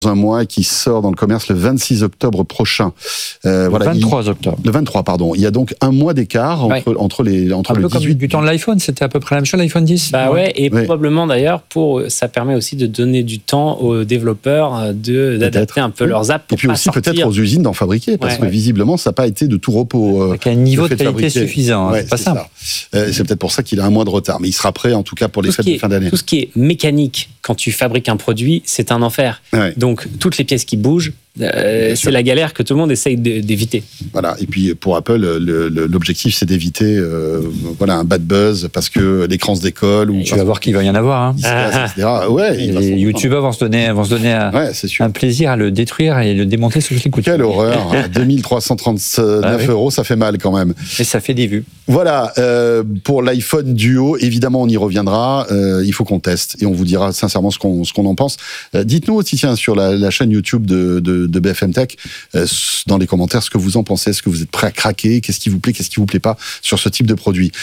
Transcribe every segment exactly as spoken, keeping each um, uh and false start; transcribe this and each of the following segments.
un mois et qui sort dans le commerce le vingt-six octobre prochain. Euh, le voilà, vingt-trois octobre. Le vingt-trois, pardon. Il y a donc un mois d'écart entre, ouais. entre les entre un le peu dix-huit. Comme du temps de l'iPhone, c'était à peu près la même chose, l'iPhone dix. Bah ouais, et ouais. probablement d'ailleurs, pour, ça permet aussi de donner du temps aux développeurs de, d'adapter un peu oui. leurs apps. Pour et puis pas aussi sortir. peut-être aux usines d'en fabriquer, parce ouais, que ouais. visiblement, ça n'a pas été de tout repos. Avec un niveau de, de qualité fabriquer. suffisant, ouais, c'est pas c'est simple. Euh, c'est peut-être pour ça qu'il a un mois de retard, mais il sera prêt en tout cas pour les fêtes de fin d'année. Tout ce qui est mécanique, quand tu fabriques un produit, c'est un enfer. Ouais. Donc, toutes les pièces qui bougent, Euh, c'est la galère que tout le monde essaye d'éviter. Voilà. Et puis pour Apple, le, le, l'objectif c'est d'éviter euh, voilà un bad buzz parce que l'écran se décolle. Ou tu vas voir qu'il va y en avoir. Hein. Ah, et cetera. Ouais. Les youtubeurs vont se donner, vont se donner un, ouais, c'est sûr. un plaisir à le détruire et le démonter sous les coups. Quelle horreur. deux mille trois cent trente-neuf ah, oui. euros, ça fait mal quand même. Et ça fait des vues. Voilà. Euh, pour l'iPhone Duo, évidemment, on y reviendra. Euh, il faut qu'on teste et on vous dira sincèrement ce qu'on ce qu'on en pense. Euh, dites-nous aussi tiens sur la, la chaîne YouTube de, de de B F M Tech, euh, dans les commentaires, ce que vous en pensez, est-ce que vous êtes prêt à craquer, qu'est-ce qui vous plaît, qu'est-ce qui vous plaît pas sur ce type de produit.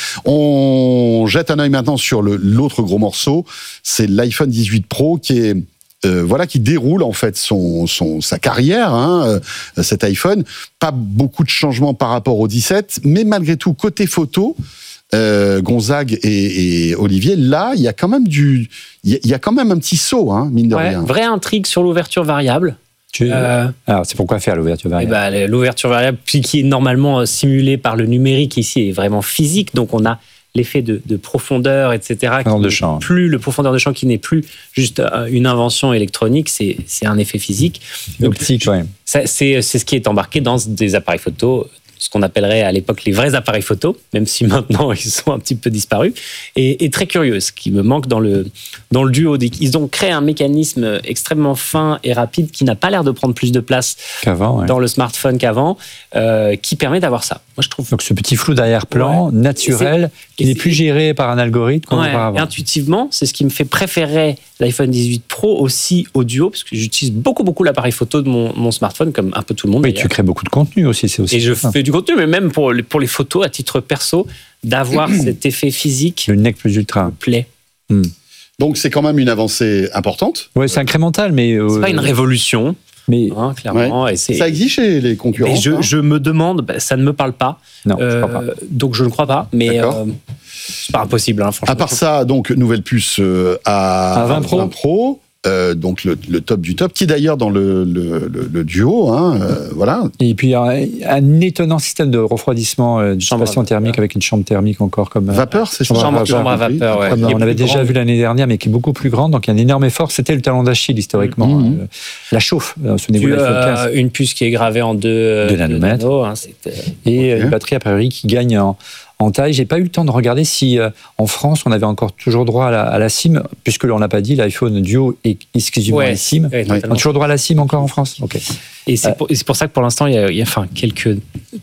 On jette un œil maintenant sur le, l'autre gros morceau, c'est l'iPhone dix-huit Pro qui est euh, voilà qui déroule en fait son, son sa carrière, hein, euh, cet iPhone. Pas beaucoup de changements par rapport au dix-sept, mais malgré tout côté photo. Euh, Gonzague et, et Olivier, là, il y a quand même du, il y, y a quand même un petit saut, hein, mine de ouais, rien. Vraie intrigue sur l'ouverture variable. Tu... Euh, Alors, c'est pourquoi faire l'ouverture variable bah, l'ouverture variable, puis qui est normalement simulée par le numérique, ici est vraiment physique, donc on a l'effet de, de profondeur, et cetera. Qui de champ. Plus le profondeur de champ qui n'est plus juste une invention électronique, c'est, c'est un effet physique. Optique, ouais. Ça, c'est, c'est ce qui est embarqué dans des appareils photo, ce qu'on appellerait à l'époque les vrais appareils photo, même si maintenant ils sont un petit peu disparus, et, et très curieux, ce qui me manque dans le, dans le duo. Ils ont créé un mécanisme extrêmement fin et rapide qui n'a pas l'air de prendre plus de place qu'avant, ouais. dans le smartphone qu'avant, euh, qui permet d'avoir ça. Moi, je trouve. Donc ce petit flou d'arrière-plan ouais. naturel, qui n'est plus géré par un algorithme. Ouais, intuitivement, c'est ce qui me fait préférer l'iPhone dix-huit Pro aussi au duo, parce que j'utilise beaucoup, beaucoup l'appareil photo de mon, mon smartphone, comme un peu tout le monde. Oui, tu crées beaucoup de contenu aussi, c'est aussi. Et je fais du contenu, mais même pour les, pour les photos, à titre perso, d'avoir cet effet physique. Le Nec Plus Ultra. Me plaît. Hmm. Donc c'est quand même une avancée importante. Oui, c'est incrémental, mais. Euh... C'est pas une révolution. Mais hein, clairement, ouais. et c'est... ça existe chez les concurrents. Et je, hein. je me demande, bah, ça ne me parle pas. Non, euh, je crois pas. Donc je ne crois pas, mais euh, c'est pas impossible, hein, franchement. À part ça, donc nouvelle puce euh, à, à vingt Pro. vingt Pro. Euh, donc le, le top du top, qui d'ailleurs dans le, le, le, le duo, hein, euh, voilà. Et puis un, un étonnant système de refroidissement, euh, de dissipation thermique vapeur. Avec une chambre thermique encore comme vapeur, c'est chambre, chambre, chambre à vapeur. Ouais. Comme on avait déjà grande. vu l'année dernière, mais qui est beaucoup plus grande. Donc il y a un énorme effort. C'était le talon d'Achille historiquement. Mmh. Euh, la chauffe. Souvenez-vous, euh, une puce qui est gravée en deux, deux nanomètres, nano, hein, et okay. une batterie a priori qui gagne en En taille, j'ai pas eu le temps de regarder si euh, en France on avait encore toujours droit à la, à la SIM, puisque là on n'a pas dit l'iPhone Duo est exclusivement ouais, la SIM. Ouais, on a toujours droit à la SIM encore en France. Okay. Et c'est, euh, pour, et c'est pour ça que pour l'instant il y a, il y a enfin, quelques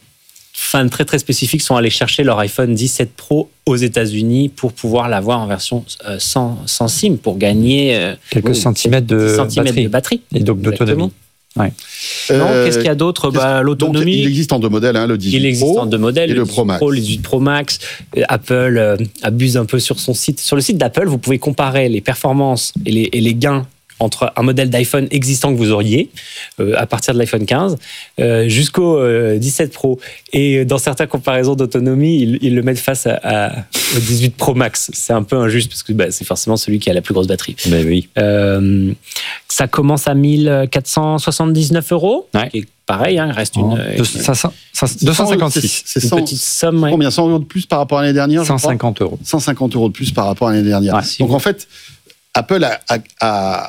fans très très spécifiques sont allés chercher leur iPhone dix-sept Pro aux États-Unis pour pouvoir l'avoir en version euh, sans, sans SIM pour gagner euh, quelques oui, centimètres, de, centimètres batterie. de batterie et donc d'autonomie. Ouais. Non, euh, qu'est-ce qu'il y a d'autre bah, l'autonomie. Donc, il existe en deux modèles, hein, le dix-huit Pro. Il existe en deux modèles, et le, le Pro Max. Pro, le dix-huit Pro Max. Apple euh, abuse un peu sur son site. Sur le site d'Apple, vous pouvez comparer les performances et les, et les gains entre un modèle d'iPhone existant que vous auriez euh, à partir de l'iPhone quinze euh, jusqu'au euh, dix-sept Pro. Et dans certaines comparaisons d'autonomie, ils, ils le mettent face à, à, au dix-huit Pro Max. C'est un peu injuste parce que bah, c'est forcément celui qui a la plus grosse batterie. Ben oui. Euh, ça commence à mille quatre cent soixante-dix-neuf euros. Ouais. Qui est pareil, hein, il reste oh, une, deux cents, deux cent cinquante-six. C'est, c'est une cent, petite somme. Ouais. Combien cent euros de plus par rapport à l'année dernière cent cinquante euros. cent cinquante euros de plus par rapport à l'année dernière. Ouais, Donc en fait, Apple a, a, a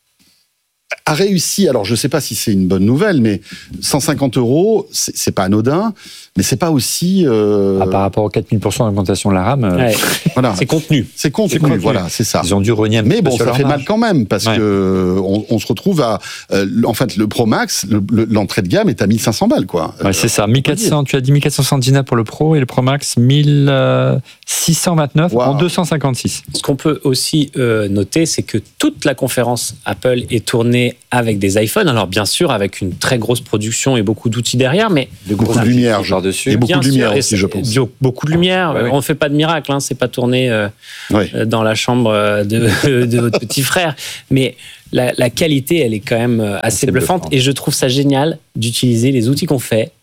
a réussi, alors je ne sais pas si c'est une bonne nouvelle, mais cent cinquante euros, c'est, c'est pas anodin, mais c'est pas aussi... Euh... Ah, par rapport aux quatre mille pour cent d'augmentation de la RAM, euh... ouais. voilà. c'est contenu. C'est contenu, c'est contenu, voilà, c'est ça. Ils ont dû renier un mais bon, peu ça fait marge. mal quand même, parce ouais. que on, on se retrouve à... Euh, en fait, le Pro Max, le, le, l'entrée de gamme est à mille cinq cents balles, quoi. Ouais, c'est euh, ça, mille quatre cents, tu as dit mille quatre cent soixante-dix-neuf pour le Pro, et le Pro Max, mille six cent vingt-neuf wow. en deux cent cinquante-six. Ce qu'on peut aussi euh, noter, c'est que toute la conférence Apple est tournée avec des iPhones. Alors bien sûr, avec une très grosse production et beaucoup d'outils derrière, mais De Beaucoup de lumière, je- dessus. et beaucoup bien de lumière sûr, et aussi, c'est- je pense. bio- Beaucoup de lumière. Ouais, ouais. On ne fait pas de miracle, hein, c'est pas tourné euh, Ouais. euh, dans la chambre euh, de, de votre petit frère. Mais la, la qualité, elle est quand même euh, assez Assez bluffante. bluffante. Et je trouve ça génial d'utiliser les outils qu'on fait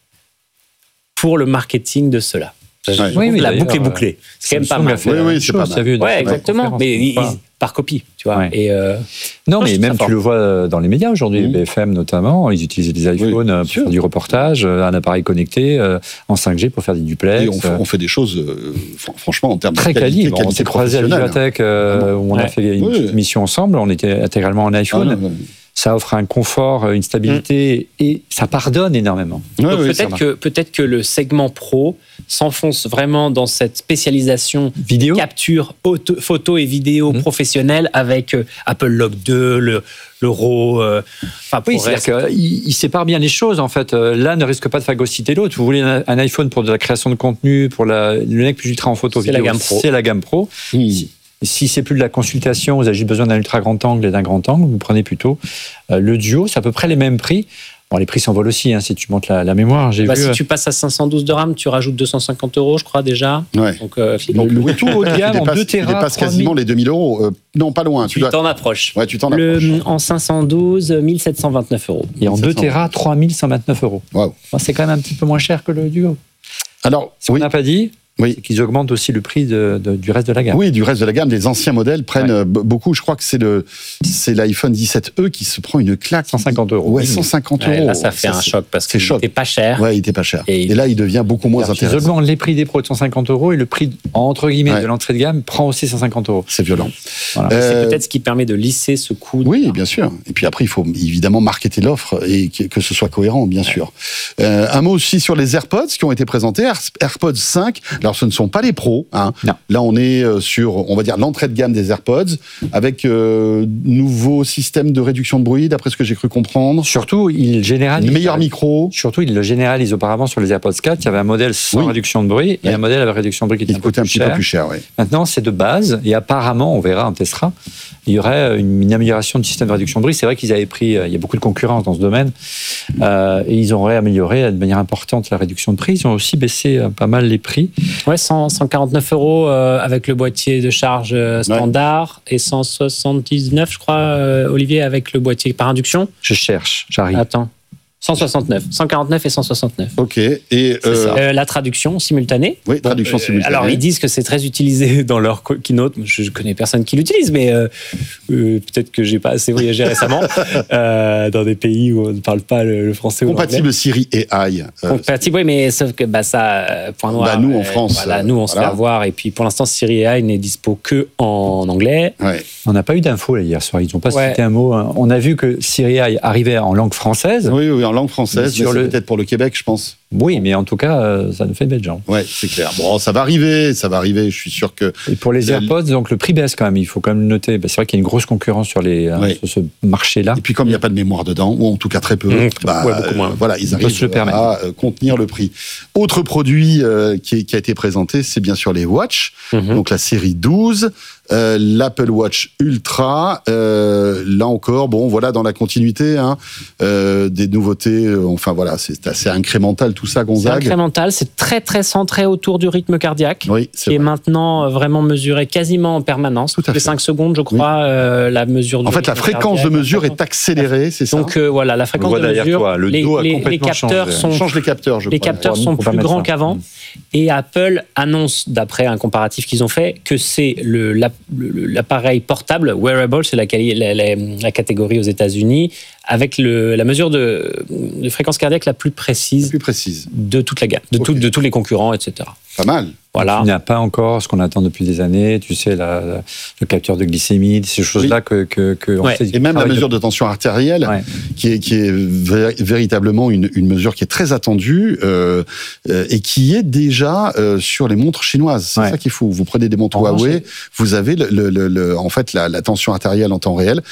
pour le marketing de cela. Je Ouais. trouve Oui, que oui, la d'ailleurs, boucle est bouclée. C'est quand même pas Samsung mal. a fait Oui, la oui, même c'est chose, pas mal. t'as vu, dans Ouais, la exactement. conférence, Mais ils- pas. ils- par copie, tu vois. Ouais. Et euh, Non, Moi, je mais trouve même ça fort. tu le vois dans les médias aujourd'hui, Mmh. B F M notamment, ils utilisaient des iPhones euh, pour sûr. faire du reportage, euh, un appareil connecté euh, en cinq G pour faire des duplex. Et on, fait, euh, on fait des choses, euh, fr- franchement, en termes Très de qualité, quali. Bon, on qualité s'est croisés à la professionnelle. bibliothèque euh, où on Ouais. a fait une Oui. petite mission ensemble. On était intégralement en Ah, iPhone. non, non. Ça offre un confort, une stabilité et ça pardonne énormément. Ouais, Donc ouais, ça peut-être va. que, peut-être que le segment pro s'enfonce vraiment dans cette spécialisation Vidéo. capture auto- photo et vidéo Mhm. professionnelle avec euh, Apple Log deux, le, le RAW. euh, Enfin, Oui, pour c'est-à-dire rester- qu'il il sépare bien les choses en fait. Euh, L'un ne risque pas de phagocyter l'autre. Vous voulez un, un iPhone pour de la création de contenu, pour la, le nec plus ultra en photo C'est la vidéo, gamme pro. c'est la gamme pro. Mmh. Si, si c'est plus de la consultation, vous avez juste besoin d'un ultra grand angle et d'un grand angle, vous prenez plutôt euh, le Duo. C'est à peu près les mêmes prix. Bon, les prix s'envolent aussi hein, si tu montes la, la mémoire. J'ai Bah, vu. si euh, tu passes à cinq cent douze de RAM, tu rajoutes deux cent cinquante euros, je crois déjà. Ouais. Donc, euh, Donc, le tout haut de il gamme en dépasse, deux il téra, dépasse trois mille. quasiment les deux mille euros. Euh, non, pas loin. Tu tu dois... t'en approches. Ouais, tu t'en Le, approches. en cinq cent douze, mille sept cent vingt-neuf euros. Et en deux sept cents. téra, trois mille cent vingt-neuf euros. Waouh. Bon, c'est quand même un petit peu moins cher que le Duo. Alors, Ce qu'on oui, n'a pas dit, Oui. c'est qu'ils augmentent aussi le prix de- de- du reste de la gamme. oui, du reste de la gamme, les anciens modèles prennent Ouais. euh, b- beaucoup. Je crois que c'est le, c'est l'iPhone dix-sept E qui se prend une claque. cent cinquante euros. Ouais, Oui. cent cinquante Ouais, euros. là, ça fait un c'est- choc parce c'est qu'il choc. n'était pas cher. Ouais, il était pas cher. Et Et, il- là, il devient beaucoup moins Ils intéressant. augmentent les prix des pros de cent cinquante euros et le prix, entre guillemets, Ouais. de l'entrée de gamme prend aussi cent cinquante euros. C'est violent. Voilà. Euh, C'est peut-être ce qui permet de lisser ce coût. Oui, bien sûr. Et puis après, il faut évidemment marketer l'offre et que, que ce soit cohérent, bien sûr. Euh, un mot aussi sur les AirPods qui ont été présentés. Air- AirPods cinq. Alors, ce ne sont pas les pros. Hein. Non. Là, on est euh, sur, on va dire, l'entrée de gamme des AirPods avec euh, nouveau système de réduction de bruit, d'après ce que j'ai cru comprendre. Surtout, ils généralisent. Une meilleure micro Surtout, ils le généralisent auparavant sur les AirPods quatre. Il y avait un modèle sans Oui. réduction de bruit et Ouais. un modèle avec réduction de bruit qui était qui un peu coûtait un plus petit cher. peu plus cher. Oui. Maintenant, c'est de base et apparemment, on verra, on testera, il y aurait une, une amélioration du système de réduction de bruit. C'est vrai qu'ils avaient pris, euh, il y a beaucoup de concurrence dans ce domaine euh, et ils auraient amélioré de manière importante la réduction de prix. Ils ont aussi baissé euh, pas mal les prix. Ouais, cent, cent quarante-neuf euros euh, avec le boîtier de charge euh, standard et cent soixante-dix-neuf, je crois, euh, Olivier, avec le boîtier par induction. Je cherche, j'arrive. Attends. cent soixante-neuf. cent quarante-neuf et cent soixante-neuf. Ok. Et euh, Euh, la traduction simultanée. oui, traduction Euh, simultanée. Alors, ils disent que c'est très utilisé dans leur co- keynote. Je ne connais personne qui l'utilise, mais euh, euh, peut-être que j'ai pas assez voyagé récemment euh, dans des pays où on ne parle pas le, le français ou l'anglais. Compatible Siri et A I. Euh, Compatible, oui, mais sauf que bah, ça, euh, point noir. Bah, nous, en euh, France, Voilà, euh, nous, on se voilà. fait avoir. Et puis, pour l'instant, Siri A I n'est dispo que en anglais. ouais. On n'a pas eu d'infos là, hier soir. Ils n'ont pas Ouais. cité un mot. hein. On a vu que Siri arrivait en langue française. Oui, oui, en langue française, Mais mais sur c'est le- peut-être pour le Québec, je pense. Oui, mais en tout cas, euh, ça nous fait de belles gens. Ouais, c'est clair. Bon, ça va arriver, ça va arriver. Je suis sûr que. Et pour les Le- AirPods, donc le prix baisse quand même. Il faut quand même le noter. Bah, c'est vrai qu'il y a une grosse concurrence sur, les, euh, Oui. sur ce marché-là. Et puis comme il n'y a pas de mémoire dedans, ou en tout cas très peu, Mmh, bah, ouais, beaucoup moins. euh, voilà, ils On peut arrivent se le permettre. à euh, contenir le prix. Autre produit euh, qui, est- qui a été présenté, c'est bien sûr les Watch, Mhm. donc la série douze, euh, l'Apple Watch Ultra. Euh, là encore, bon, voilà, dans la continuité, hein, euh, des nouveautés. euh, enfin voilà, c'est assez incrémental tout ça, C'est Gonzague. incrémental, c'est très très centré autour du rythme cardiaque, Oui, qui c'est est vrai. maintenant euh, vraiment mesuré quasiment en permanence. Tout à Toutes les fait. cinq secondes, je crois, euh, la mesure du En fait, la rythme fréquence de cardiaque. mesure est accélérée, c'est ça. Donc euh, voilà, la fréquence voit de derrière mesure, toi, le les, dos a les- les complètement capteurs changé. sont On change les capteurs, je Les crois. capteurs Faut sont pas plus mettre grands ça. qu'avant. Et Apple annonce, d'après un comparatif qu'ils ont fait, que c'est le- l'app- le- l'appareil portable, wearable, c'est la, quali- la- la- la catégorie aux États-Unis, avec le- la mesure de, de fréquence cardiaque la plus précise Plus précise. de toute la gamme, de, Ok. tout- de tous les concurrents, et cetera. Pas mal. Voilà. Il n'y a pas encore ce qu'on attend depuis des années, tu sais, la- la- le capteur de glycémie, ces choses-là que, que, que on Ouais. sait- Et même la travaille mesure de tension artérielle, Ouais. qui est, qui est vé- véritablement une, une mesure qui est très attendue euh, euh, et qui est déjà euh, sur les montres chinoises. C'est Ouais. ça qu'il faut. Vous prenez des montres En revanche, Huawei, vous avez le, le- le- le- en fait la, la tension artérielle en temps réel.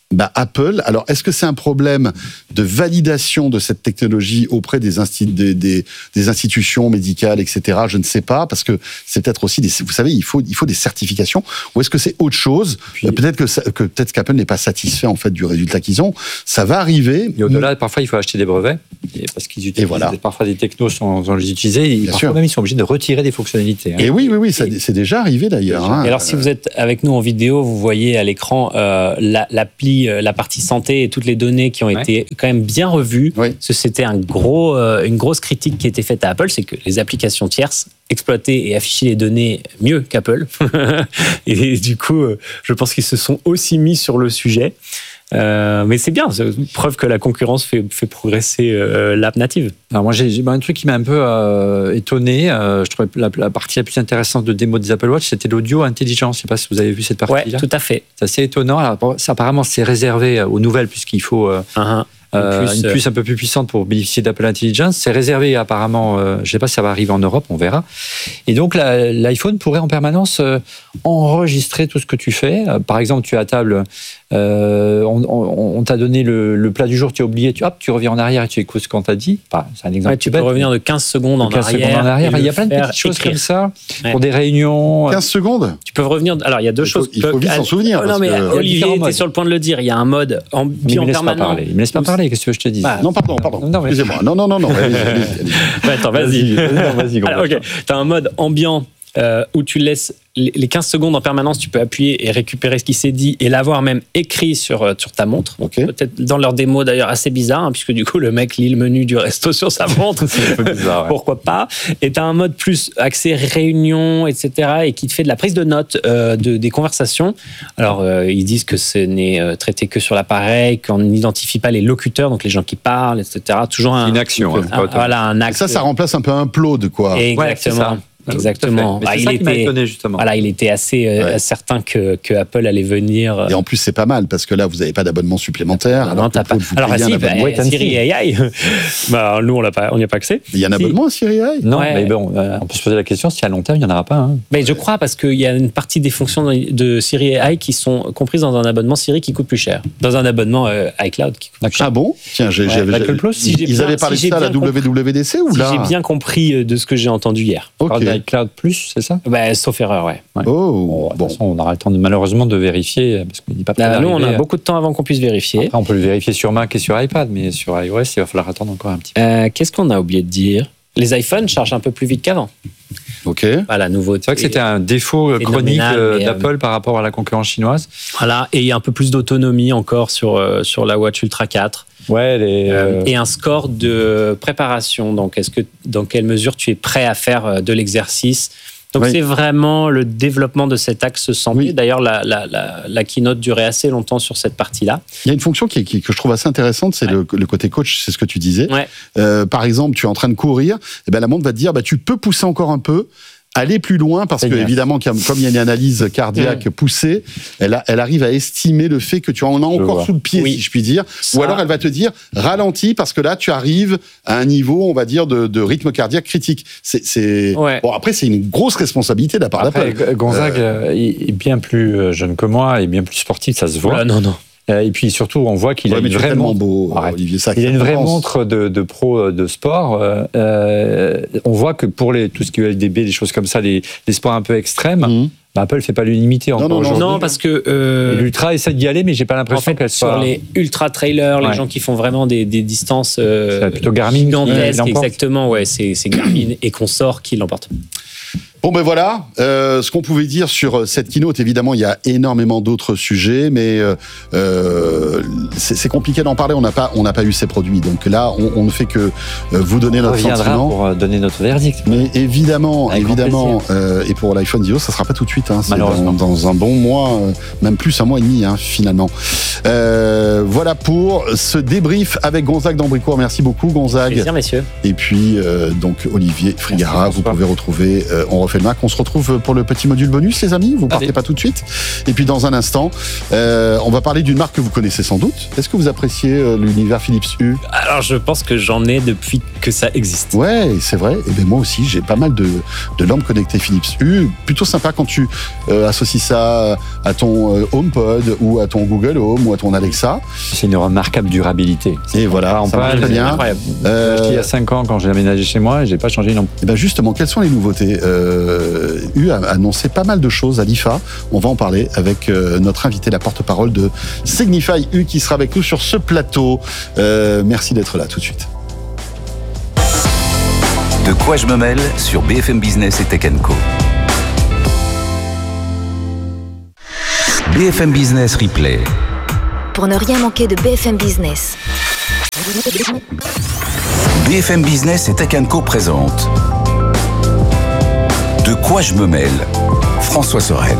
bah, Apple, alors est-ce que c'est un problème de validation de cette technologie auprès des, insti- des, des, des institutions médicales, et cetera. Je ne sais pas, parce que c'est peut-être aussi des, vous savez, il faut, il faut des certifications. Ou est-ce que c'est autre chose? Puis, euh, Peut-être que, ça, que peut-être qu'Apple n'est pas satisfait en fait du résultat qu'ils ont. Ça va arriver. Et au-delà, parfois, il faut acheter des brevets, et parce qu'ils utilisent voilà. parfois des technos sans, sans les utiliser. Et parfois sûr. même, ils sont obligés de retirer des fonctionnalités. Hein. Et oui, oui, oui, ça, c'est déjà arrivé d'ailleurs. Hein. Et alors, si vous êtes avec nous en vidéo, vous voyez à l'écran euh, la, l'appli, euh, la partie santé et toutes les données qui ont ouais. été quand même bien revues. Oui. Parce que c'était un gros, euh, une grosse critique qui était faite à Apple, c'est que les applications tierces exploitaient et affichaient les données mieux qu'Apple. Et du coup, euh, je pense qu'ils se sont aussi mis sur le sujet. Euh, mais c'est bien, c'est une preuve que la concurrence fait, fait progresser euh, l'app native. Alors moi, j'ai, j'ai un truc qui m'a un peu euh, étonné. Euh, je trouvais la, la partie la plus intéressante de démo des Apple Watch, c'était l'audio intelligent. Je ne sais pas si vous avez vu cette partie-là. Ouais, tout à fait. C'est assez étonnant. Alors, ça, apparemment, c'est réservé aux nouvelles puisqu'il faut euh, Uh-huh. euh, Plus, une puce un peu plus puissante pour bénéficier d'Apple Intelligence. C'est réservé apparemment, euh, je ne sais pas si ça va arriver en Europe, on verra. Et donc la, l'iPhone pourrait en permanence euh, enregistrer tout ce que tu fais. Euh, par exemple, tu es à table, euh, on, on, on t'a donné le, le plat du jour, tu as oublié, tu, hop, tu reviens en arrière et tu écoutes ce qu'on t'a dit. Enfin, c'est un exemple. Ouais, tu peux bête, revenir de quinze secondes en quinze arrière. secondes en arrière. Il y a plein de faire petites choses écrire. comme ça Ouais. pour des réunions. quinze secondes. Tu peux revenir. Alors, il y a deux Il faut- choses. il faut vite s'en souvenir, Oh, non, parce mais que- Olivier différents était modes. sur le point de le dire. Il y a un mode Mais ambiant il me laisse pas permanent. parler. Il me laisse pas parler. Qu'est-ce que tu veux que je te dise? Bah, Non, pardon, pardon. Non, mais- Excusez-moi. Non, non, non, non. Allez, allez, allez. Attends, vas-y. Vas-y, non, vas-y, Alors, ok. Tu as un mode ambiant euh, où tu laisses les les quinze secondes en permanence, tu peux appuyer et récupérer ce qui s'est dit et l'avoir même écrit sur, euh, sur ta montre. Ok. Peut-être dans leur démo d'ailleurs assez bizarre, hein, puisque du coup le mec lit le menu du resto sur sa montre. C'est un peu bizarre, ouais. Pourquoi pas. Et tu as un mode plus axé réunion, et cetera, et qui te fait de la prise de notes euh, de, des conversations. Alors, euh, ils disent que ce n'est euh, traité que sur l'appareil, qu'on n'identifie pas les locuteurs, donc les gens qui parlent, et cetera. Toujours un, Une action. hein, un- pas autant. voilà, un axe. Ça, ça remplace un peu un upload, quoi. Ouais, c'est Exactement. ça. Exactement. Mais Bah, c'est il ça qui m'a était- étonné, justement. Voilà, il était assez euh, Ouais. certain que, que Apple allait venir. euh, Et en plus, c'est pas mal, parce que là, vous n'avez pas d'abonnement supplémentaire. non, alors que t'as pas. vous payez Alors, un si, abonnement. bah, Wait and Siri see. A I, bah, nous, on l'a pas, on n'y a pas accès. Il y a un Si. abonnement à Siri A I? Non, Ouais. mais bon, euh, on peut se poser la question si à long terme, il n'y en aura pas. Hein. Mais je crois parce qu'il y a une partie des fonctions de Siri A I qui sont comprises dans un abonnement Siri qui coûte plus cher. Dans un abonnement euh, iCloud qui coûte plus cher. Ah bon? Tiens, j'ai, Ouais, j'avais- Apple j'avais- Plus, si j'ai ils bien- avaient parlé si j'ai de ça à la bien compris. W W D C ou Si là? j'ai bien compris euh, de ce que j'ai entendu hier. Ok. Par d'iCloud Plus, c'est ça? Bah, sauf erreur, ouais. Ouais. Oh, Bon, de bon. toute façon, on aura le temps de, malheureusement de vérifier parce qu'il n'est pas prêt Bah, nous, on a d'arriver. beaucoup de temps avant qu'on puisse vérifier. Après, on peut le vérifier sur Mac et sur iPad, mais sur iOS, il va falloir attendre encore un petit peu. Euh, Qu'est-ce qu'on a oublié de dire? Les iPhones chargent un peu plus vite qu'avant. Ok. Voilà, nouveauté. C'est vrai que c'était un défaut euh, chronique Phénoménal, euh, mais, euh, d'Apple par rapport à la concurrence chinoise. Voilà, et il y a un peu plus d'autonomie encore sur, euh, sur la Watch Ultra quatre. Ouais, les, Euh, euh, et un score de préparation. Donc, est-ce que, dans quelle mesure tu es prêt à faire euh, de l'exercice? Donc, Oui. c'est vraiment le développement de cet axe santé. Oui. D'ailleurs, la, la, la, la keynote durait assez longtemps sur cette partie-là. Il y a une fonction qui, est- qui- que je trouve assez intéressante, c'est Ouais. le, le côté coach, c'est ce que tu disais. Ouais. Euh, par exemple, tu es en train de courir, et ben la montre va te dire, bah, tu peux pousser encore un peu, aller plus loin, parce C'est que bien. évidemment, comme comme il y a une analyse cardiaque poussée, elle, a- elle arrive à estimer le fait que tu en as encore vois. sous le pied, Oui. si je puis dire. Ça- Ou alors elle va te dire, ralentis, parce que là, tu arrives à un niveau, on va dire, de, de rythme cardiaque critique. C'est, c'est... Ouais. Bon, après, c'est une grosse responsabilité de la part après, d'Apple. Gonzague euh, est bien plus euh, jeune que moi et bien plus sportif, ça se voit. Voilà, non, non. Euh, Et puis surtout, on voit qu'il Ouais, a mais une tu es vraie tellement montre. beau, Arrête. Olivier Sac. Il a une vraie pense. montre de, de pro de sport. Euh, euh, on voit que pour les, tout ce qui est L D B, des choses comme ça, les, les sports un peu extrêmes, Mhm. bah, Apple fait pas l'unanimité encore non, non, aujourd'hui. Non, parce que. Et euh, l'Ultra essaie d'y aller, mais j'ai pas en l'impression fait, qu'elle sur soit. les ultra trailers, les Ouais. gens qui font vraiment des, des distances euh, C'est plutôt Garmin qui gigantesques, l'emporte. exactement, ouais, c'est c'est Garmin et consorts qui l'emportent. Bon ben voilà, euh, ce qu'on pouvait dire sur cette keynote, évidemment il y a énormément d'autres sujets, mais euh, euh, c'est c'est compliqué d'en parler, on n'a pas, on n'a pas eu ces produits, donc là on, on ne fait que euh, vous donner On notre reviendra sentiment. pour euh, donner notre verdict. Mais évidemment, Avec grand évidemment, euh, et pour l'iPhone Zero, ça sera pas tout de suite, hein, c'est dans, Malheureusement. dans un bon mois, euh, même plus un mois et demi hein, finalement. Euh, voilà pour ce débrief avec Gonzague d'Ambricourt. Merci beaucoup Gonzague. Plaisir, messieurs. Et puis euh, donc Olivier Frigara, Merci, vous bonsoir. pouvez retrouver, euh, on refait refait le Mac. On se retrouve pour le petit module bonus, les amis. Vous partez Allez. pas tout de suite. Et puis dans un instant, euh, on va parler d'une marque que vous connaissez sans doute. Est-ce que vous appréciez euh, l'univers Philips Hue? Alors, je pense que j'en ai depuis que ça existe. Ouais, c'est vrai. Et bien moi aussi, j'ai pas mal de, de lampes connectées Philips Hue. Plutôt sympa quand tu euh, associes ça à ton euh, HomePod ou à ton Google Home ou à ton Alexa. C'est une remarquable durabilité. Et voilà, On ça marche parle, très bien. Incroyable. Euh, J'ai acheté il y a cinq ans quand j'ai aménagé chez moi et j'ai pas changé une lampe. Et ben justement, quelles sont les nouveautés? euh, U a annoncé pas mal de choses à l'I F A. On va en parler avec euh, notre invité, la porte-parole de Signify U, qui sera avec nous sur ce plateau. Euh, merci d'être là tout de suite. De quoi je me mêle sur B F M Business et Tech and Co. B F M Business Replay. Pour ne rien manquer de B F M Business. B F M Business et Tech and Co présente De quoi je me mêle, François Sorel.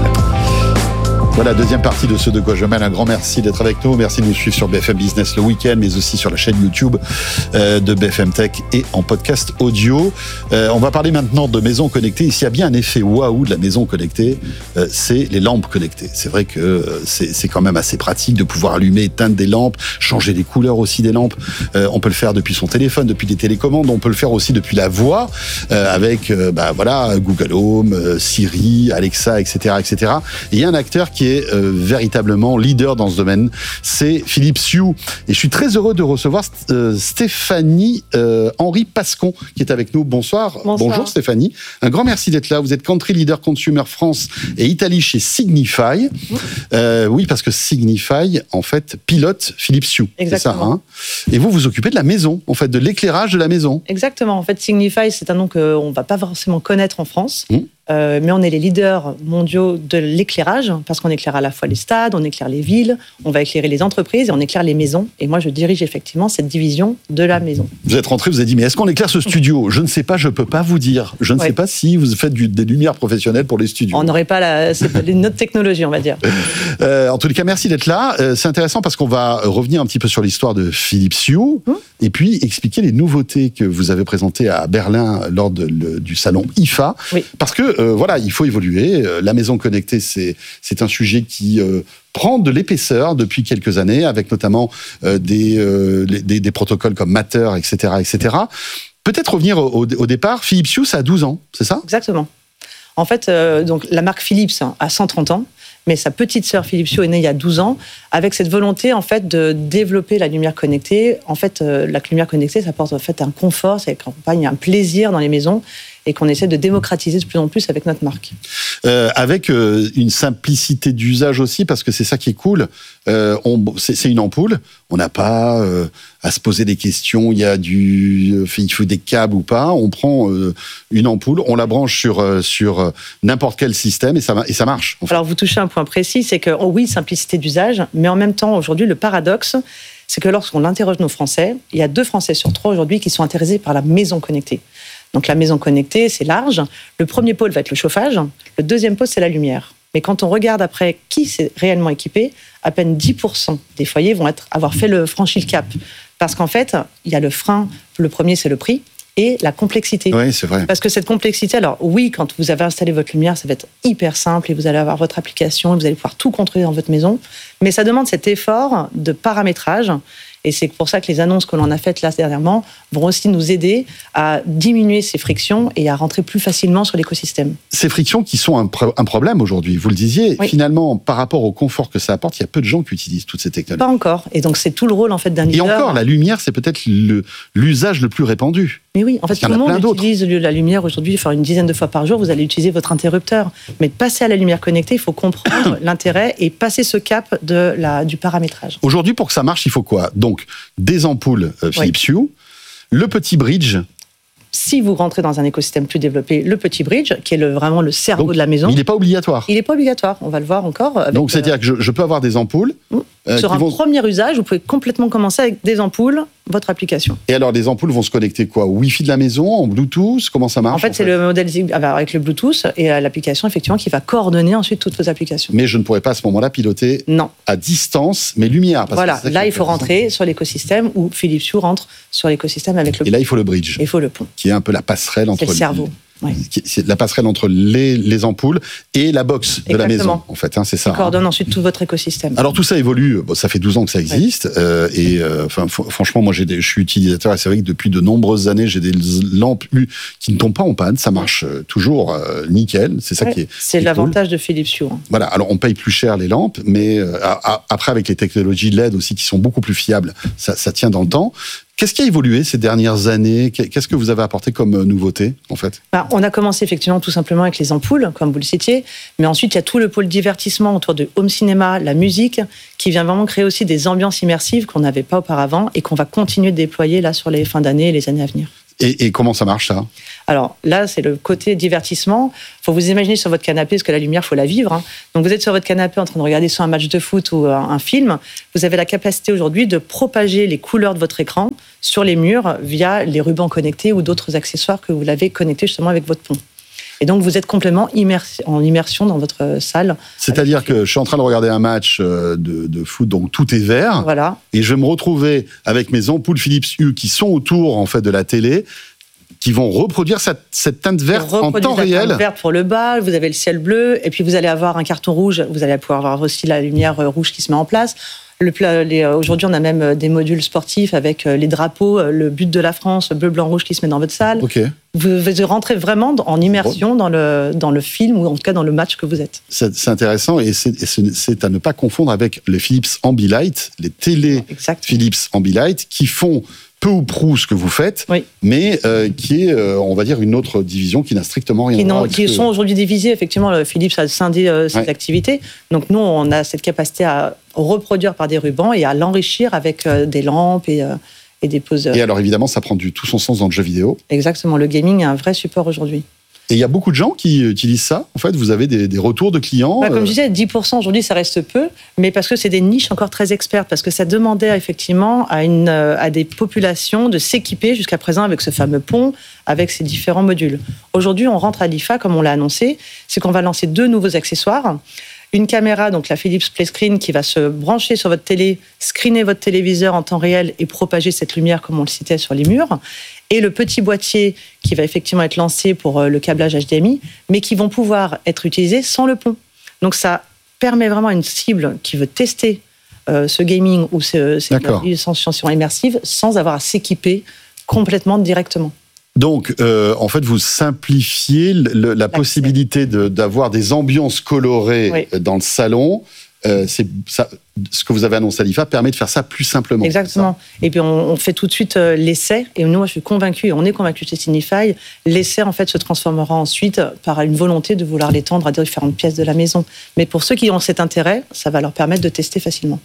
Voilà, deuxième partie de ce De quoi je mêle. Un grand merci d'être avec nous. Merci de nous suivre sur B F M Business le week-end, mais aussi sur la chaîne YouTube euh, de B F M Tech et en podcast audio. Euh, on va parler maintenant de maisons connectées. Et s'il y a bien un effet waouh de la maison connectée, euh, c'est les lampes connectées. C'est vrai que euh, c'est, c'est quand même assez pratique de pouvoir allumer, éteindre des lampes, changer les couleurs aussi des lampes. Euh, on peut le faire depuis son téléphone, depuis les télécommandes. On peut le faire aussi depuis la voix, euh, avec euh, bah, voilà, Google Home, euh, Siri, Alexa, et cetera, et cetera. Et il y a un acteur qui est euh, véritablement leader dans ce domaine, c'est Philips Hue. Et je suis très heureux de recevoir euh, Stéphanie euh, Henry Pascon qui est avec nous. Bonsoir. Bonsoir. Bonjour Stéphanie. Un grand merci d'être là. Vous êtes Country Leader Consumer France et Italie chez Signify. Oui, euh, oui parce que Signify, en fait, pilote Philips Hue. Exactement. C'est ça, hein. Et vous, vous occupez de la maison, en fait, de l'éclairage de la maison. Exactement. En fait, Signify, c'est un nom qu'on ne va pas forcément connaître en France. Mmh. Euh, mais on est les leaders mondiaux de l'éclairage, parce qu'on éclaire à la fois les stades, on éclaire les villes, on va éclairer les entreprises et on éclaire les maisons. Et moi, je dirige effectivement cette division de la maison. Vous êtes rentré, vous avez dit, mais est-ce qu'on éclaire ce studio? Je ne sais pas, je ne peux pas vous dire. Je ne Ouais. sais pas si vous faites du, des lumières professionnelles pour les studios. On n'aurait pas la, c'est pas notre technologie, on va dire. Euh, en tous les cas, merci d'être là. Euh, c'est intéressant parce qu'on va revenir un petit peu sur l'histoire de Philips Hue Mmh. et puis expliquer les nouveautés que vous avez présentées à Berlin lors de, le, du salon I F A. Oui. Parce que, euh, voilà, il faut évoluer. Euh, La maison connectée, c'est, c'est un sujet qui euh, prend de l'épaisseur depuis quelques années, avec notamment euh, des, euh, les- des, des protocoles comme Matter, et cetera, et cetera. Peut-être revenir au, au, au départ. Philips Hue, ça a douze ans, c'est ça? Exactement. En fait, euh, donc, la marque Philips hein, a cent trente ans, mais sa petite sœur Philips Hue est née il y a douze ans, avec cette volonté en fait de développer la lumière connectée. En fait, euh, la lumière connectée, ça apporte en fait un confort, ça accompagne un plaisir dans les maisons, et qu'on essaie de démocratiser de plus en plus avec notre marque. Euh, avec euh, une simplicité d'usage aussi, parce que c'est ça qui est cool. Euh, on, c'est, c'est une ampoule. On n'a pas euh, à se poser des questions. Il y a du, euh, il faut des câbles ou pas. On prend euh, une ampoule, on la branche sur euh, sur euh, n'importe quel système et ça va- et ça marche. En fait. Alors, vous touchez un point précis, c'est que, oh oui, simplicité d'usage, mais en même temps, aujourd'hui, le paradoxe, c'est que lorsqu'on interroge nos Français, il y a deux Français sur trois aujourd'hui qui sont intéressés par la maison connectée. Donc, la maison connectée, c'est large. Le premier pôle va être le chauffage. Le deuxième pôle, c'est la lumière. Mais quand on regarde après qui s'est réellement équipé, à peine dix pour cent des foyers vont être, avoir fait le franchi le cap. Parce qu'en fait, il y a le frein. Le premier, c'est le prix et la complexité. Oui, c'est vrai. Parce que cette complexité, alors oui, quand vous avez installé votre lumière, ça va être hyper simple et vous allez avoir votre application et vous allez pouvoir tout contrôler dans votre maison. Mais ça demande cet effort de paramétrage. Et c'est pour ça que les annonces que l'on a faites là dernièrement vont aussi nous aider à diminuer ces frictions et à rentrer plus facilement sur l'écosystème. Ces frictions qui sont un, pro- un problème aujourd'hui. Vous le disiez. Oui. Finalement, par rapport au confort que ça apporte, il y a peu de gens qui utilisent toutes ces technologies. Pas encore. Et donc c'est tout le rôle en fait d'un Et leader. encore, la lumière, c'est peut-être le, l'usage le plus répandu. Mais oui, en fait, Parce qu'il tout y en le a plein monde d'autres. utilise la lumière aujourd'hui, enfin une dizaine de fois par jour, vous allez utiliser votre interrupteur. Mais de passer à la lumière connectée, il faut comprendre l'intérêt et passer ce cap de la, du paramétrage. Aujourd'hui, pour que ça marche, il faut quoi? Donc, des ampoules euh, Philips Hue, le petit bridge. Si vous rentrez dans un écosystème plus développé, le petit bridge, qui est le, vraiment le cerveau Donc, de la maison, Il n'est pas obligatoire. il n'est pas obligatoire. On va le voir encore. Avec, Donc, c'est-à-dire que je, je peux avoir des ampoules. euh, euh, sur qui un vont- premier usage, vous pouvez complètement commencer avec des ampoules, votre application. Et alors, les ampoules vont se connecter quoi? Au Wi-Fi de la maison, en Bluetooth? Comment ça marche? En fait, c'est le modèle Zigbee avec le Bluetooth et euh, l'application effectivement qui va coordonner ensuite toutes vos applications. Mais je ne pourrais pas à ce moment-là piloter Non. à distance mes lumières. parce que Voilà, c'est ça qui là est il faut intéressant. rentrer sur l'écosystème où Philips Hue rentre sur l'écosystème avec le Et là, il faut le bridge, il faut le pont. qui est un peu la passerelle entre C'est le cerveau. Oui. C'est la passerelle entre les, les ampoules et la box de Exactement. la maison, en fait. Hein, c'est ça. Qui coordonne ensuite tout votre écosystème. Alors tout ça évolue. Bon, ça fait douze ans que ça existe. Oui. Euh, et euh, enfin, franchement, moi, j'ai des, je suis utilisateur et c'est vrai que depuis de nombreuses années, j'ai des lampes qui ne tombent pas en panne. Ça marche toujours euh, nickel. C'est ça ouais, qui est. C'est qui est l'avantage cool. de Philips Hue. Hein. Voilà. Alors on paye plus cher les lampes, mais euh, à, après avec les technologies L E D aussi qui sont beaucoup plus fiables, ça, ça tient dans le temps. Qu'est-ce qui a évolué ces dernières années ? Qu'est-ce que vous avez apporté comme nouveauté, en fait ? Ben, on a commencé effectivement tout simplement avec les ampoules, comme vous le citiez, mais ensuite il y a tout le pôle divertissement autour de home cinéma, la musique, qui vient vraiment créer aussi des ambiances immersives qu'on n'avait pas auparavant et qu'on va continuer de déployer là sur les fins d'année et les années à venir. Et, et comment ça marche, ça ? Alors là, c'est le côté divertissement. Il faut vous imaginer sur votre canapé, parce que la lumière, il faut la vivre. Hein. Donc vous êtes sur votre canapé en train de regarder soit un match de foot ou un, un film. Vous avez la capacité aujourd'hui de propager les couleurs de votre écran sur les murs via les rubans connectés ou d'autres accessoires que vous l'avez connectés justement avec votre pont. Et donc, vous êtes complètement immersi- en immersion dans votre salle. C'est-à-dire que je suis en train de regarder un match de, de foot, donc tout est vert. Voilà. Et je vais me retrouver avec mes ampoules Philips Hue qui sont autour, en fait, de la télé, qui vont reproduire cette, cette teinte verte en temps réel. La teinte verte pour le bas, vous avez le ciel bleu, et puis vous allez avoir un carton rouge, vous allez pouvoir avoir aussi la lumière rouge qui se met en place. Le, les, aujourd'hui, on a même des modules sportifs avec les drapeaux, le but de la France, bleu, blanc, rouge qui se met dans votre salle. Okay. Vous, vous rentrez vraiment en immersion dans le, dans le film ou en tout cas dans le match que vous êtes. C'est, c'est intéressant et c'est, et c'est à ne pas confondre avec les Philips Ambilight, les télé exact. Philips Ambilight qui font peu ou prou ce que vous faites, oui. mais euh, qui est, euh, on va dire, une autre division qui n'a strictement rien qui à voir avec Qui ce sont que... aujourd'hui divisées. Effectivement, le Philips a scindé euh, ses ouais. activités. Donc nous, on a cette capacité à reproduire par des rubans et à l'enrichir avec euh, des lampes et, euh, et des poses. Et alors évidemment, ça prend du tout son sens dans le jeu vidéo. Exactement. Le gaming est un vrai support aujourd'hui. Et il y a beaucoup de gens qui utilisent ça. En fait, vous avez des, des retours de clients. Bah, comme je disais, dix pour cent aujourd'hui, ça reste peu, mais parce que c'est des niches encore très expertes, parce que ça demandait effectivement à, une, à des populations de s'équiper jusqu'à présent avec ce fameux pont, avec ces différents modules. Aujourd'hui, on rentre à l'I F A, comme on l'a annoncé, c'est qu'on va lancer deux nouveaux accessoires. Une caméra, donc la Philips PlayScreen, qui va se brancher sur votre télé, screener votre téléviseur en temps réel et propager cette lumière, comme on le citait, sur les murs. Et le petit boîtier qui va effectivement être lancé pour le câblage H D M I, mais qui vont pouvoir être utilisés sans le pont. Donc ça permet vraiment à une cible qui veut tester euh, ce gaming ou ce, ces sensations immersives sans avoir à s'équiper complètement directement. Donc, euh, en fait, vous simplifiez le, la possibilité de, d'avoir des ambiances colorées oui. dans le salon. Euh, c'est ça, ce que vous avez annoncé à l'I F A permet de faire ça plus simplement. Exactement. Et puis on, on fait tout de suite euh, l'essai. Et nous, moi, je suis convaincue, et on est convaincus chez Signify, l'essai en fait se transformera ensuite par une volonté de vouloir l'étendre à différentes pièces de la maison. Mais pour ceux qui ont cet intérêt, ça va leur permettre de tester facilement.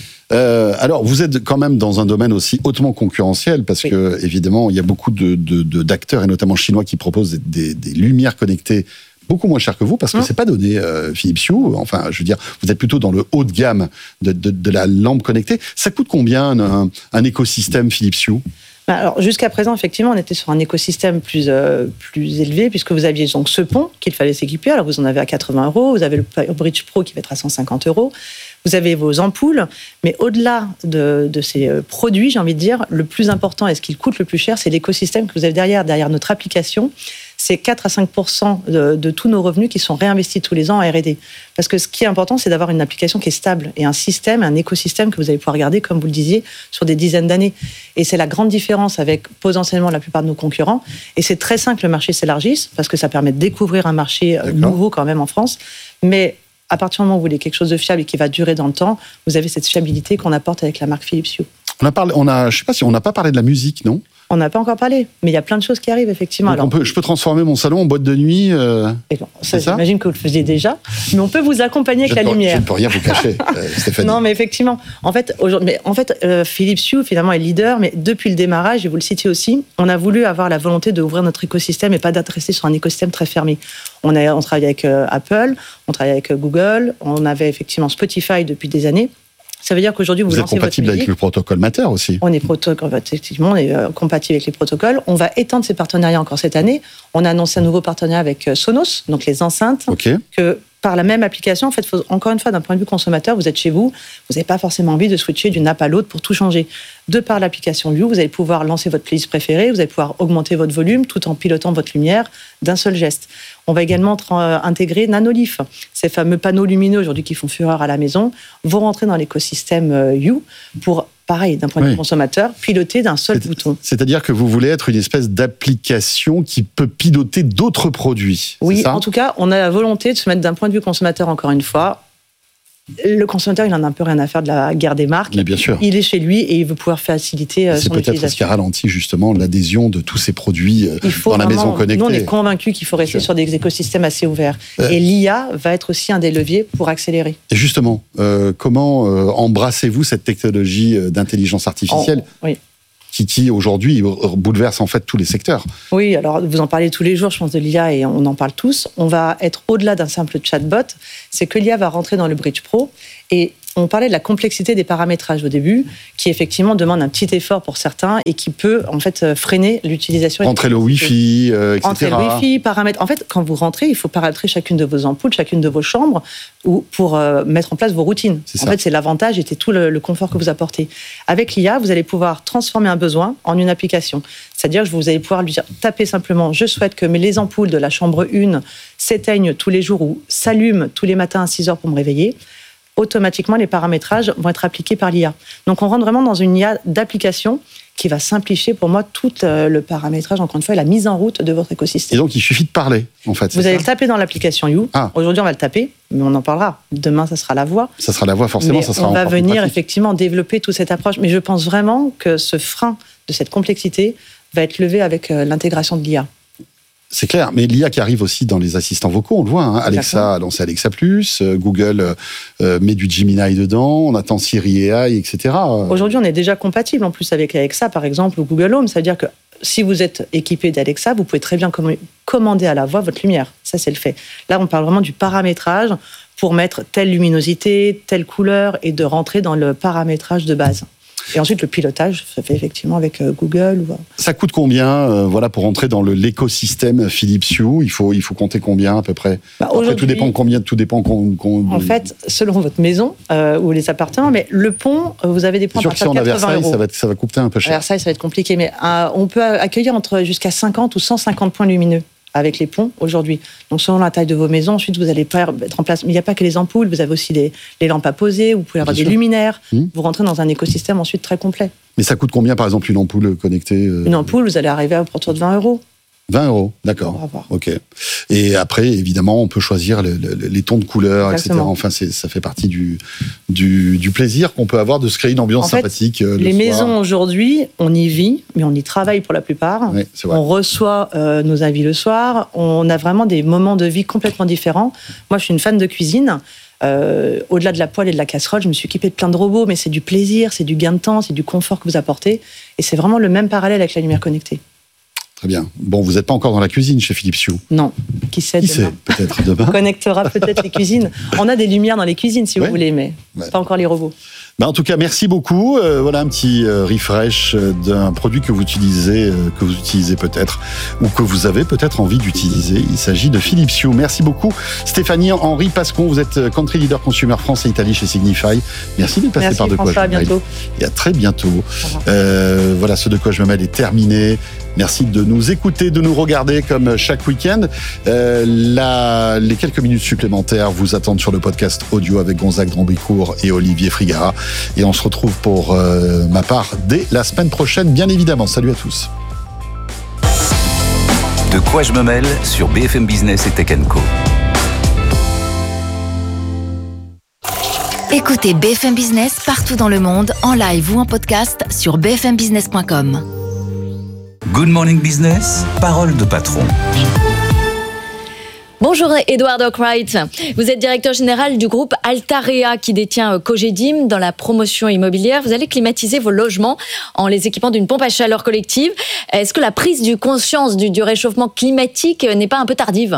Euh, alors, vous êtes quand même dans un domaine aussi hautement concurrentiel parce oui. que, évidemment, il y a beaucoup de, de, de, d'acteurs, et notamment chinois, qui proposent des, des lumières connectées beaucoup moins cher que vous, parce que mmh. c'est pas donné euh, Philips Hue. Enfin, je veux dire, vous êtes plutôt dans le haut de gamme de, de, de la lampe connectée. Ça coûte combien un, un écosystème Philips Hue ? Alors, jusqu'à présent, effectivement, on était sur un écosystème plus, euh, plus élevé, puisque vous aviez donc ce pont qu'il fallait s'équiper. Alors, vous en avez à quatre-vingts euros, vous avez le Bridge Pro qui va être à cent cinquante euros, vous avez vos ampoules, mais au-delà de, de ces produits, j'ai envie de dire, le plus important et ce qui coûte le plus cher, c'est l'écosystème que vous avez derrière, derrière notre application. C'est quatre à cinq pour cent de, de tous nos revenus qui sont réinvestis tous les ans en R et D. Parce que ce qui est important, c'est d'avoir une application qui est stable et un système, un écosystème que vous allez pouvoir garder, comme vous le disiez, sur des dizaines d'années. Et c'est la grande différence avec potentiellement la plupart de nos concurrents. Et c'est très simple, le marché s'élargisse, parce que ça permet de découvrir un marché D'accord. nouveau quand même en France. Mais à partir du moment où vous voulez quelque chose de fiable et qui va durer dans le temps, vous avez cette fiabilité qu'on apporte avec la marque Philips Hue. On a parlé, on a, je sais pas si on n'a pas parlé de la musique, non ? On n'a pas encore parlé, mais il y a plein de choses qui arrivent, effectivement. Donc Alors, on peut, je peux transformer mon salon en boîte de nuit euh, et bon, ça, ça j'imagine que vous le faisiez déjà, mais on peut vous accompagner avec je la peux, lumière. Je ne peux rien vous cacher, euh, Stéphanie. Non, mais effectivement, en fait, aujourd'hui, mais en fait euh, Philips Hue, finalement, est leader, mais depuis le démarrage, et vous le citiez aussi, on a voulu avoir la volonté d'ouvrir notre écosystème et pas d'adresser sur un écosystème très fermé. On, a, on travaille avec euh, Apple, on travaille avec euh, Google, on avait effectivement Spotify depuis des années. Ça veut dire qu'aujourd'hui, vous, vous êtes lancez compatible votre avec le protocole Matter aussi. On est, proto- effectivement, on est euh, compatible avec les protocoles. On va étendre ces partenariats encore cette année. On a annoncé un nouveau partenariat avec euh, Sonos, donc les enceintes, okay. que par la même application, en fait, faut, encore une fois, d'un point de vue consommateur, vous êtes chez vous, vous n'avez pas forcément envie de switcher d'une app à l'autre pour tout changer. De par l'application You, vous allez pouvoir lancer votre playlist préférée, vous allez pouvoir augmenter votre volume tout en pilotant votre lumière d'un seul geste. On va également tra- intégrer Nanolith, ces fameux panneaux lumineux aujourd'hui qui font fureur à la maison, vont rentrer dans l'écosystème euh, You pour, pareil, d'un point de vue Oui. consommateur, piloter d'un seul C'est- bouton. C'est-à-dire que vous voulez être une espèce d'application qui peut piloter d'autres produits. Oui, c'est ça en tout cas, on a la volonté de se mettre d'un point de vue consommateur, encore une fois. Le consommateur, il en a un peu rien à faire de la guerre des marques. Mais bien sûr. Il est chez lui et il veut pouvoir faciliter euh, C'est son peut-être ce qui utilisation. ralentit justement l'adhésion de tous ces produits euh, Il faut dans la vraiment- maison connectée. Nous, on est convaincus qu'il faut rester Sûr. sur des écosystèmes assez ouverts. Euh. Et l'I A va être aussi un des leviers pour accélérer. Et justement, euh, comment euh, embrassez-vous cette technologie euh, d'intelligence artificielle En- oui. qui, qui aujourd'hui bouleverse en fait tous les secteurs? Oui, alors vous en parlez tous les jours, je pense, de l'I A et on en parle tous. On va être au-delà d'un simple chatbot. C'est que l'I A va rentrer dans le Bridge Pro et on parlait de la complexité des paramétrages au début, qui effectivement demande un petit effort pour certains et qui peut en fait freiner l'utilisation. Entrer le Wi-Fi, euh, et cetera. Entrer le Wi-Fi, paramètres. En fait, quand vous rentrez, il faut paramétrer chacune de vos ampoules, chacune de vos chambres, ou pour euh, mettre en place vos routines. C'est En ça. fait, c'est l'avantage et c'est tout le, le confort que vous apportez. Avec l'I A, vous allez pouvoir transformer un besoin en une application. C'est-à-dire que vous allez pouvoir lui dire, tapez simplement, je souhaite que mes- les ampoules de la chambre un s'éteignent tous les jours ou s'allument tous les matins à six heures pour me réveiller. Automatiquement, les paramétrages vont être appliqués par l'I A. Donc, on rentre vraiment dans une I A d'application qui va simplifier pour moi tout euh, le paramétrage, encore une fois, et la mise en route de votre Et écosystème. donc il suffit de parler en fait. Vous c'est allez ça le taper dans l'application You. Ah. Aujourd'hui, on va le taper, mais on en parlera. Demain, ça sera la voix. Ça sera la voix forcément, Mais ça sera on va encore plus venir pratique. effectivement développer toute cette approche. Mais je pense vraiment que ce frein de cette complexité va être levé avec euh, l'intégration de l'I A. C'est clair, mais l'I A qui arrive aussi dans les assistants vocaux, on le voit. Hein. Alexa a lancé Alexa Plus, euh, Google euh, euh, met du Gemini dedans, on attend Siri A I, et cetera. Aujourd'hui, on est déjà compatible en plus avec Alexa, par exemple, ou Google Home. C'est-à-dire que si vous êtes équipé d'Alexa, vous pouvez très bien com- commander à la voix votre lumière. Ça, c'est le fait. Là, on parle vraiment du paramétrage pour mettre telle luminosité, telle couleur et de rentrer dans le paramétrage de base. Et ensuite, le pilotage se fait effectivement avec euh, Google. Ou... Ça coûte combien euh, voilà, pour entrer dans le, l'écosystème Philips Hue? Il faut, il faut compter combien à peu près? Bah, Après, tout aujourd'hui- dépend combien, tout dépend qu'on, qu'on- En fait, selon votre maison euh, ou les appartements, mais le pont, euh, vous avez des c'est points à sûr que si partir on de a quatre-vingts Versailles, euros. ça va, être- ça va coûter un peu À cher. Versailles, ça va être compliqué, mais euh, on peut accueillir entre jusqu'à cinquante ou cent cinquante points lumineux avec les ponts aujourd'hui. Donc, selon la taille de vos maisons, ensuite, vous allez pas mettre en place. Mais il n'y a pas que les ampoules, vous avez aussi les, les lampes à poser, vous pouvez avoir Bien des sûr. luminaires. Mmh. Vous rentrez dans un écosystème ensuite très complet. Mais ça coûte combien par exemple une ampoule connectée? euh, Une ampoule, vous allez arriver à autour de vingt euros. vingt euros, Pour d'accord. avoir. Ok. Et après, évidemment, on peut choisir le- le- les tons de couleurs, et cetera. Exactement. Enfin, c'est, ça fait partie du, du, du plaisir qu'on peut avoir de se créer une ambiance En fait, sympathique. euh, le Les soir. maisons aujourd'hui, on y vit, mais on y travaille pour la plupart. Ouais, c'est vrai. On reçoit euh, nos avis le soir. On a vraiment des moments de vie complètement différents. Moi, je suis une fan de cuisine. Euh, au-delà de la poêle et de la casserole, je me suis équipée de plein de robots, mais c'est du plaisir, c'est du gain de temps, c'est du confort que vous apportez. Et c'est vraiment le même parallèle avec la lumière connectée. Très bien. Bon, vous n'êtes pas encore dans la cuisine chez Philips Hue. Non, qui sait Qui demain. sait? Peut-être demain. On connectera peut-être les cuisines. On a des lumières dans les cuisines, si Ouais. vous voulez, mais Ouais. pas encore les robots. Ben, en tout cas, merci beaucoup. Euh, voilà un petit euh, refresh euh, d'un produit que vous utilisez, euh, que vous utilisez peut-être, ou que vous avez peut-être envie d'utiliser. Il s'agit de Philips Hue. Merci beaucoup, Stéphanie Henri Pascon. Vous êtes Country Leader Consumer France et Italie chez Signify. Merci d'être passé Merci par De quoi François, à je me mêle. bientôt. Et à très bientôt. revoir. Euh, voilà, ce De quoi je me mêle est terminé. Merci de nous écouter, de nous regarder comme chaque week-end. Euh, la, les quelques minutes supplémentaires vous attendent sur le podcast audio avec Gonzague Drambicourt et Olivier Frigara. Et on se retrouve pour euh, ma part dès la semaine prochaine, bien évidemment. Salut à tous. De quoi je me mêle sur B F M Business et Tech and Co. Écoutez B F M Business partout dans le monde, en live ou en podcast sur b f m business point com. Good Morning Business, parole de patron. Bonjour Edward Arkwright, vous êtes directeur général du groupe Altarea qui détient Cogedim dans la promotion immobilière. Vous allez climatiser vos logements en les équipant d'une pompe à chaleur collective. Est-ce que la prise de conscience du, du réchauffement climatique n'est pas un peu tardive ?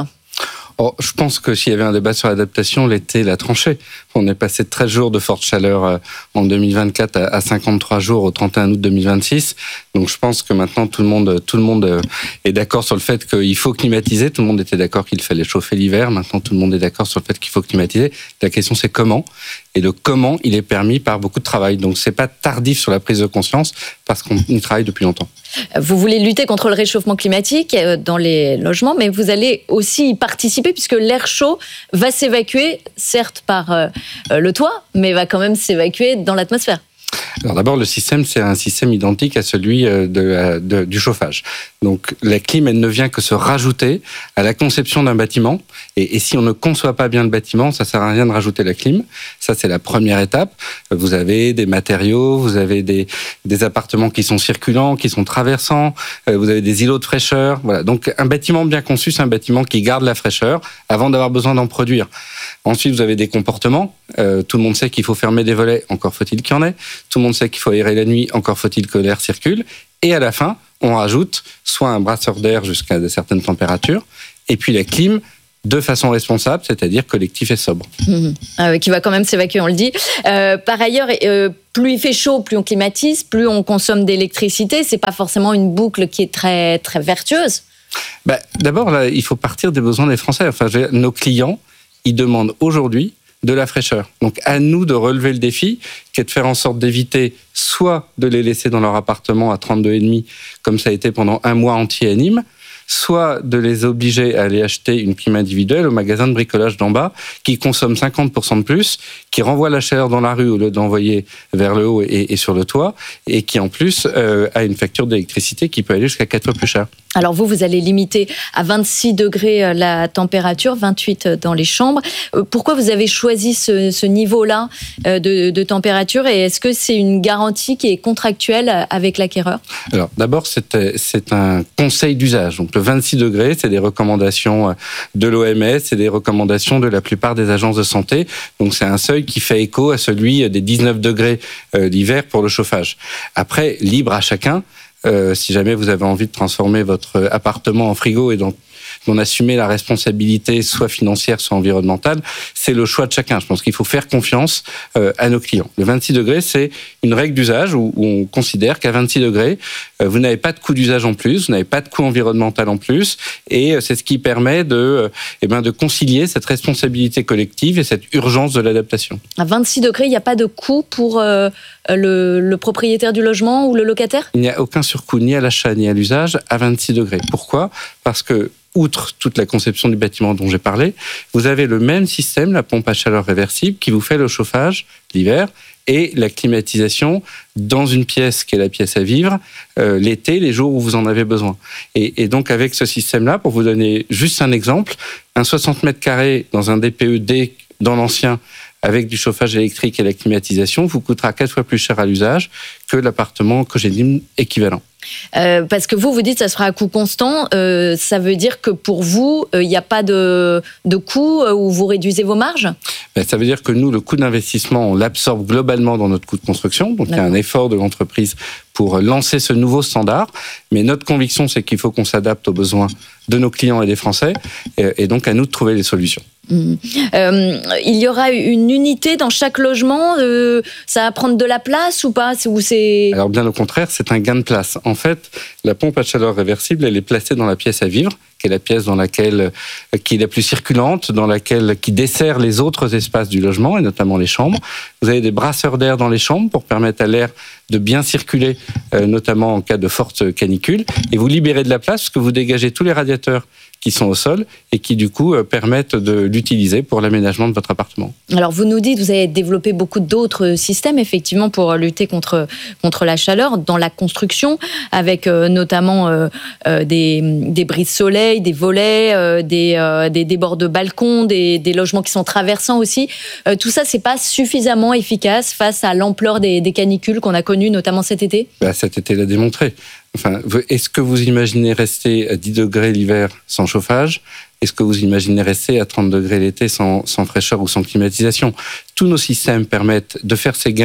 Oh, je pense que s'il y avait un débat sur l'adaptation, l'été l'a tranché. On est passé de treize jours de forte chaleur en deux mille vingt-quatre à cinquante-trois jours au trente et un août deux mille vingt-six. Donc je pense que maintenant tout le monde, tout le monde est d'accord sur le fait qu'il faut climatiser. Tout le monde était d'accord qu'il fallait chauffer l'hiver. Maintenant tout le monde est d'accord sur le fait qu'il faut climatiser. La question c'est comment. Et le comment, il est permis par beaucoup de travail. Donc c'est pas tardif sur la prise de conscience parce qu'on y travaille depuis longtemps. Vous voulez lutter contre le réchauffement climatique dans les logements, mais vous allez aussi y participer puisque l'air chaud va s'évacuer, certes par euh, le toit, mais va quand même s'évacuer dans l'atmosphère. Alors d'abord, le système, c'est un système identique à celui de, de, du chauffage. Donc la clim, elle ne vient que se rajouter à la conception d'un bâtiment. Et, et si on ne conçoit pas bien le bâtiment, ça ne sert à rien de rajouter la clim. Ça, c'est la première étape. Vous avez des matériaux, vous avez des, des appartements qui sont circulants, qui sont traversants, vous avez des îlots de fraîcheur. Voilà. Donc un bâtiment bien conçu, c'est un bâtiment qui garde la fraîcheur avant d'avoir besoin d'en produire. Ensuite, vous avez des comportements. Euh, tout le monde sait qu'il faut fermer des volets, encore faut-il qu'il y en ait. Tout le monde sait qu'il faut aérer la nuit, encore faut-il que l'air circule. Et à la fin, on rajoute soit un brasseur d'air jusqu'à de certaines températures, et puis la clim de façon responsable, c'est-à-dire collectif et sobre. Mmh. Euh, qui va quand même s'évacuer, on le dit. Euh, par ailleurs, euh, plus il fait chaud, plus on climatise, plus on consomme d'électricité. C'est pas forcément une boucle qui est très, très vertueuse. Bah, d'abord, là, il faut partir des besoins des Français. Enfin, nos clients, ils demandent aujourd'hui de la fraîcheur. Donc à nous de relever le défi, qui est de faire en sorte d'éviter soit de les laisser dans leur appartement à trente-deux virgule cinq, comme ça a été pendant un mois entier à Nîmes, soit de les obliger à aller acheter une clim individuelle au magasin de bricolage d'en bas, qui consomme cinquante pour cent de plus, qui renvoie la chaleur dans la rue au lieu d'envoyer vers le haut et, et sur le toit, et qui en plus euh, a une facture d'électricité qui peut aller jusqu'à quatre fois plus cher. Alors vous, vous allez limiter à vingt-six degrés la température, vingt-huit dans les chambres. Pourquoi vous avez choisi ce, ce niveau-là de, de température et est-ce que c'est une garantie qui est contractuelle avec l'acquéreur ? Alors d'abord, c'est, c'est un conseil d'usage. Donc le vingt-six degrés, c'est des recommandations de l'O M S, c'est des recommandations de la plupart des agences de santé. Donc c'est un seuil qui fait écho à celui des dix-neuf degrés l'hiver pour le chauffage. Après, libre à chacun. Euh, si jamais vous avez envie de transformer votre appartement en frigo et d'en, d'en assumer la responsabilité, soit financière, soit environnementale, c'est le choix de chacun. Je pense qu'il faut faire confiance euh, à nos clients. Le vingt-six degrés, c'est une règle d'usage où, où on considère qu'à vingt-six degrés, euh, vous n'avez pas de coût d'usage en plus, vous n'avez pas de coût environnemental en plus, et euh, c'est ce qui permet de, euh, eh ben, de concilier cette responsabilité collective et cette urgence de l'adaptation. À vingt-six degrés, il n'y a pas de coût pour euh, le, le propriétaire du logement ou le locataire ? Il n'y a aucun surcoût ni à l'achat ni à l'usage à vingt-six degrés. Pourquoi ? Parce que outre toute la conception du bâtiment dont j'ai parlé, vous avez le même système, la pompe à chaleur réversible, qui vous fait le chauffage l'hiver et la climatisation dans une pièce qui est la pièce à vivre euh, l'été, les jours où vous en avez besoin. Et, et donc avec ce système-là, pour vous donner juste un exemple, un soixante mètres carrés dans un D P E D dans l'ancien, avec du chauffage électrique et la climatisation, vous coûtera quatre fois plus cher à l'usage que l'appartement Cogedim équivalent. Euh, parce que vous, vous dites que ça sera à coût constant. Euh, ça veut dire que pour vous, il euh, n'y a pas de, de coût euh, où vous réduisez vos marges ? Ben, ça veut dire que nous, le coût d'investissement, on l'absorbe globalement dans notre coût de construction. Donc, D'accord. Il y a un effort de l'entreprise pour lancer ce nouveau standard. Mais notre conviction, c'est qu'il faut qu'on s'adapte aux besoins de nos clients et des Français. Et, et donc, à nous de trouver les solutions. Mmh. Euh, il y aura une unité dans chaque logement. Euh, ça va prendre de la place ou pas ou c'est... Alors bien au contraire, c'est un gain de place. En fait, la pompe à chaleur réversible, elle est placée dans la pièce à vivre, qui est la pièce dans laquelle, qui est la plus circulante, dans laquelle, qui dessert les autres espaces du logement et notamment les chambres. Vous avez des brasseurs d'air dans les chambres pour permettre à l'air de bien circuler, euh, notamment en cas de forte canicule. Et vous libérez de la place parce que vous dégagez tous les radiateurs qui sont au sol et qui, du coup, permettent de l'utiliser pour l'aménagement de votre appartement. Alors, vous nous dites, vous avez développé beaucoup d'autres systèmes, effectivement, pour lutter contre, contre la chaleur dans la construction, avec euh, notamment euh, euh, des, des brise-soleil, des volets, euh, des, euh, des, des bords de balcon, des, des logements qui sont traversants aussi. Euh, tout ça, c'est pas suffisamment efficace face à l'ampleur des, des canicules qu'on a connues, notamment cet été ? Bah, cet été l'a démontré. Enfin, est-ce que vous imaginez rester à dix degrés l'hiver sans chauffage ? Est-ce que vous imaginez rester à trente degrés l'été sans, sans fraîcheur ou sans climatisation ? Tous nos systèmes permettent de faire ces gains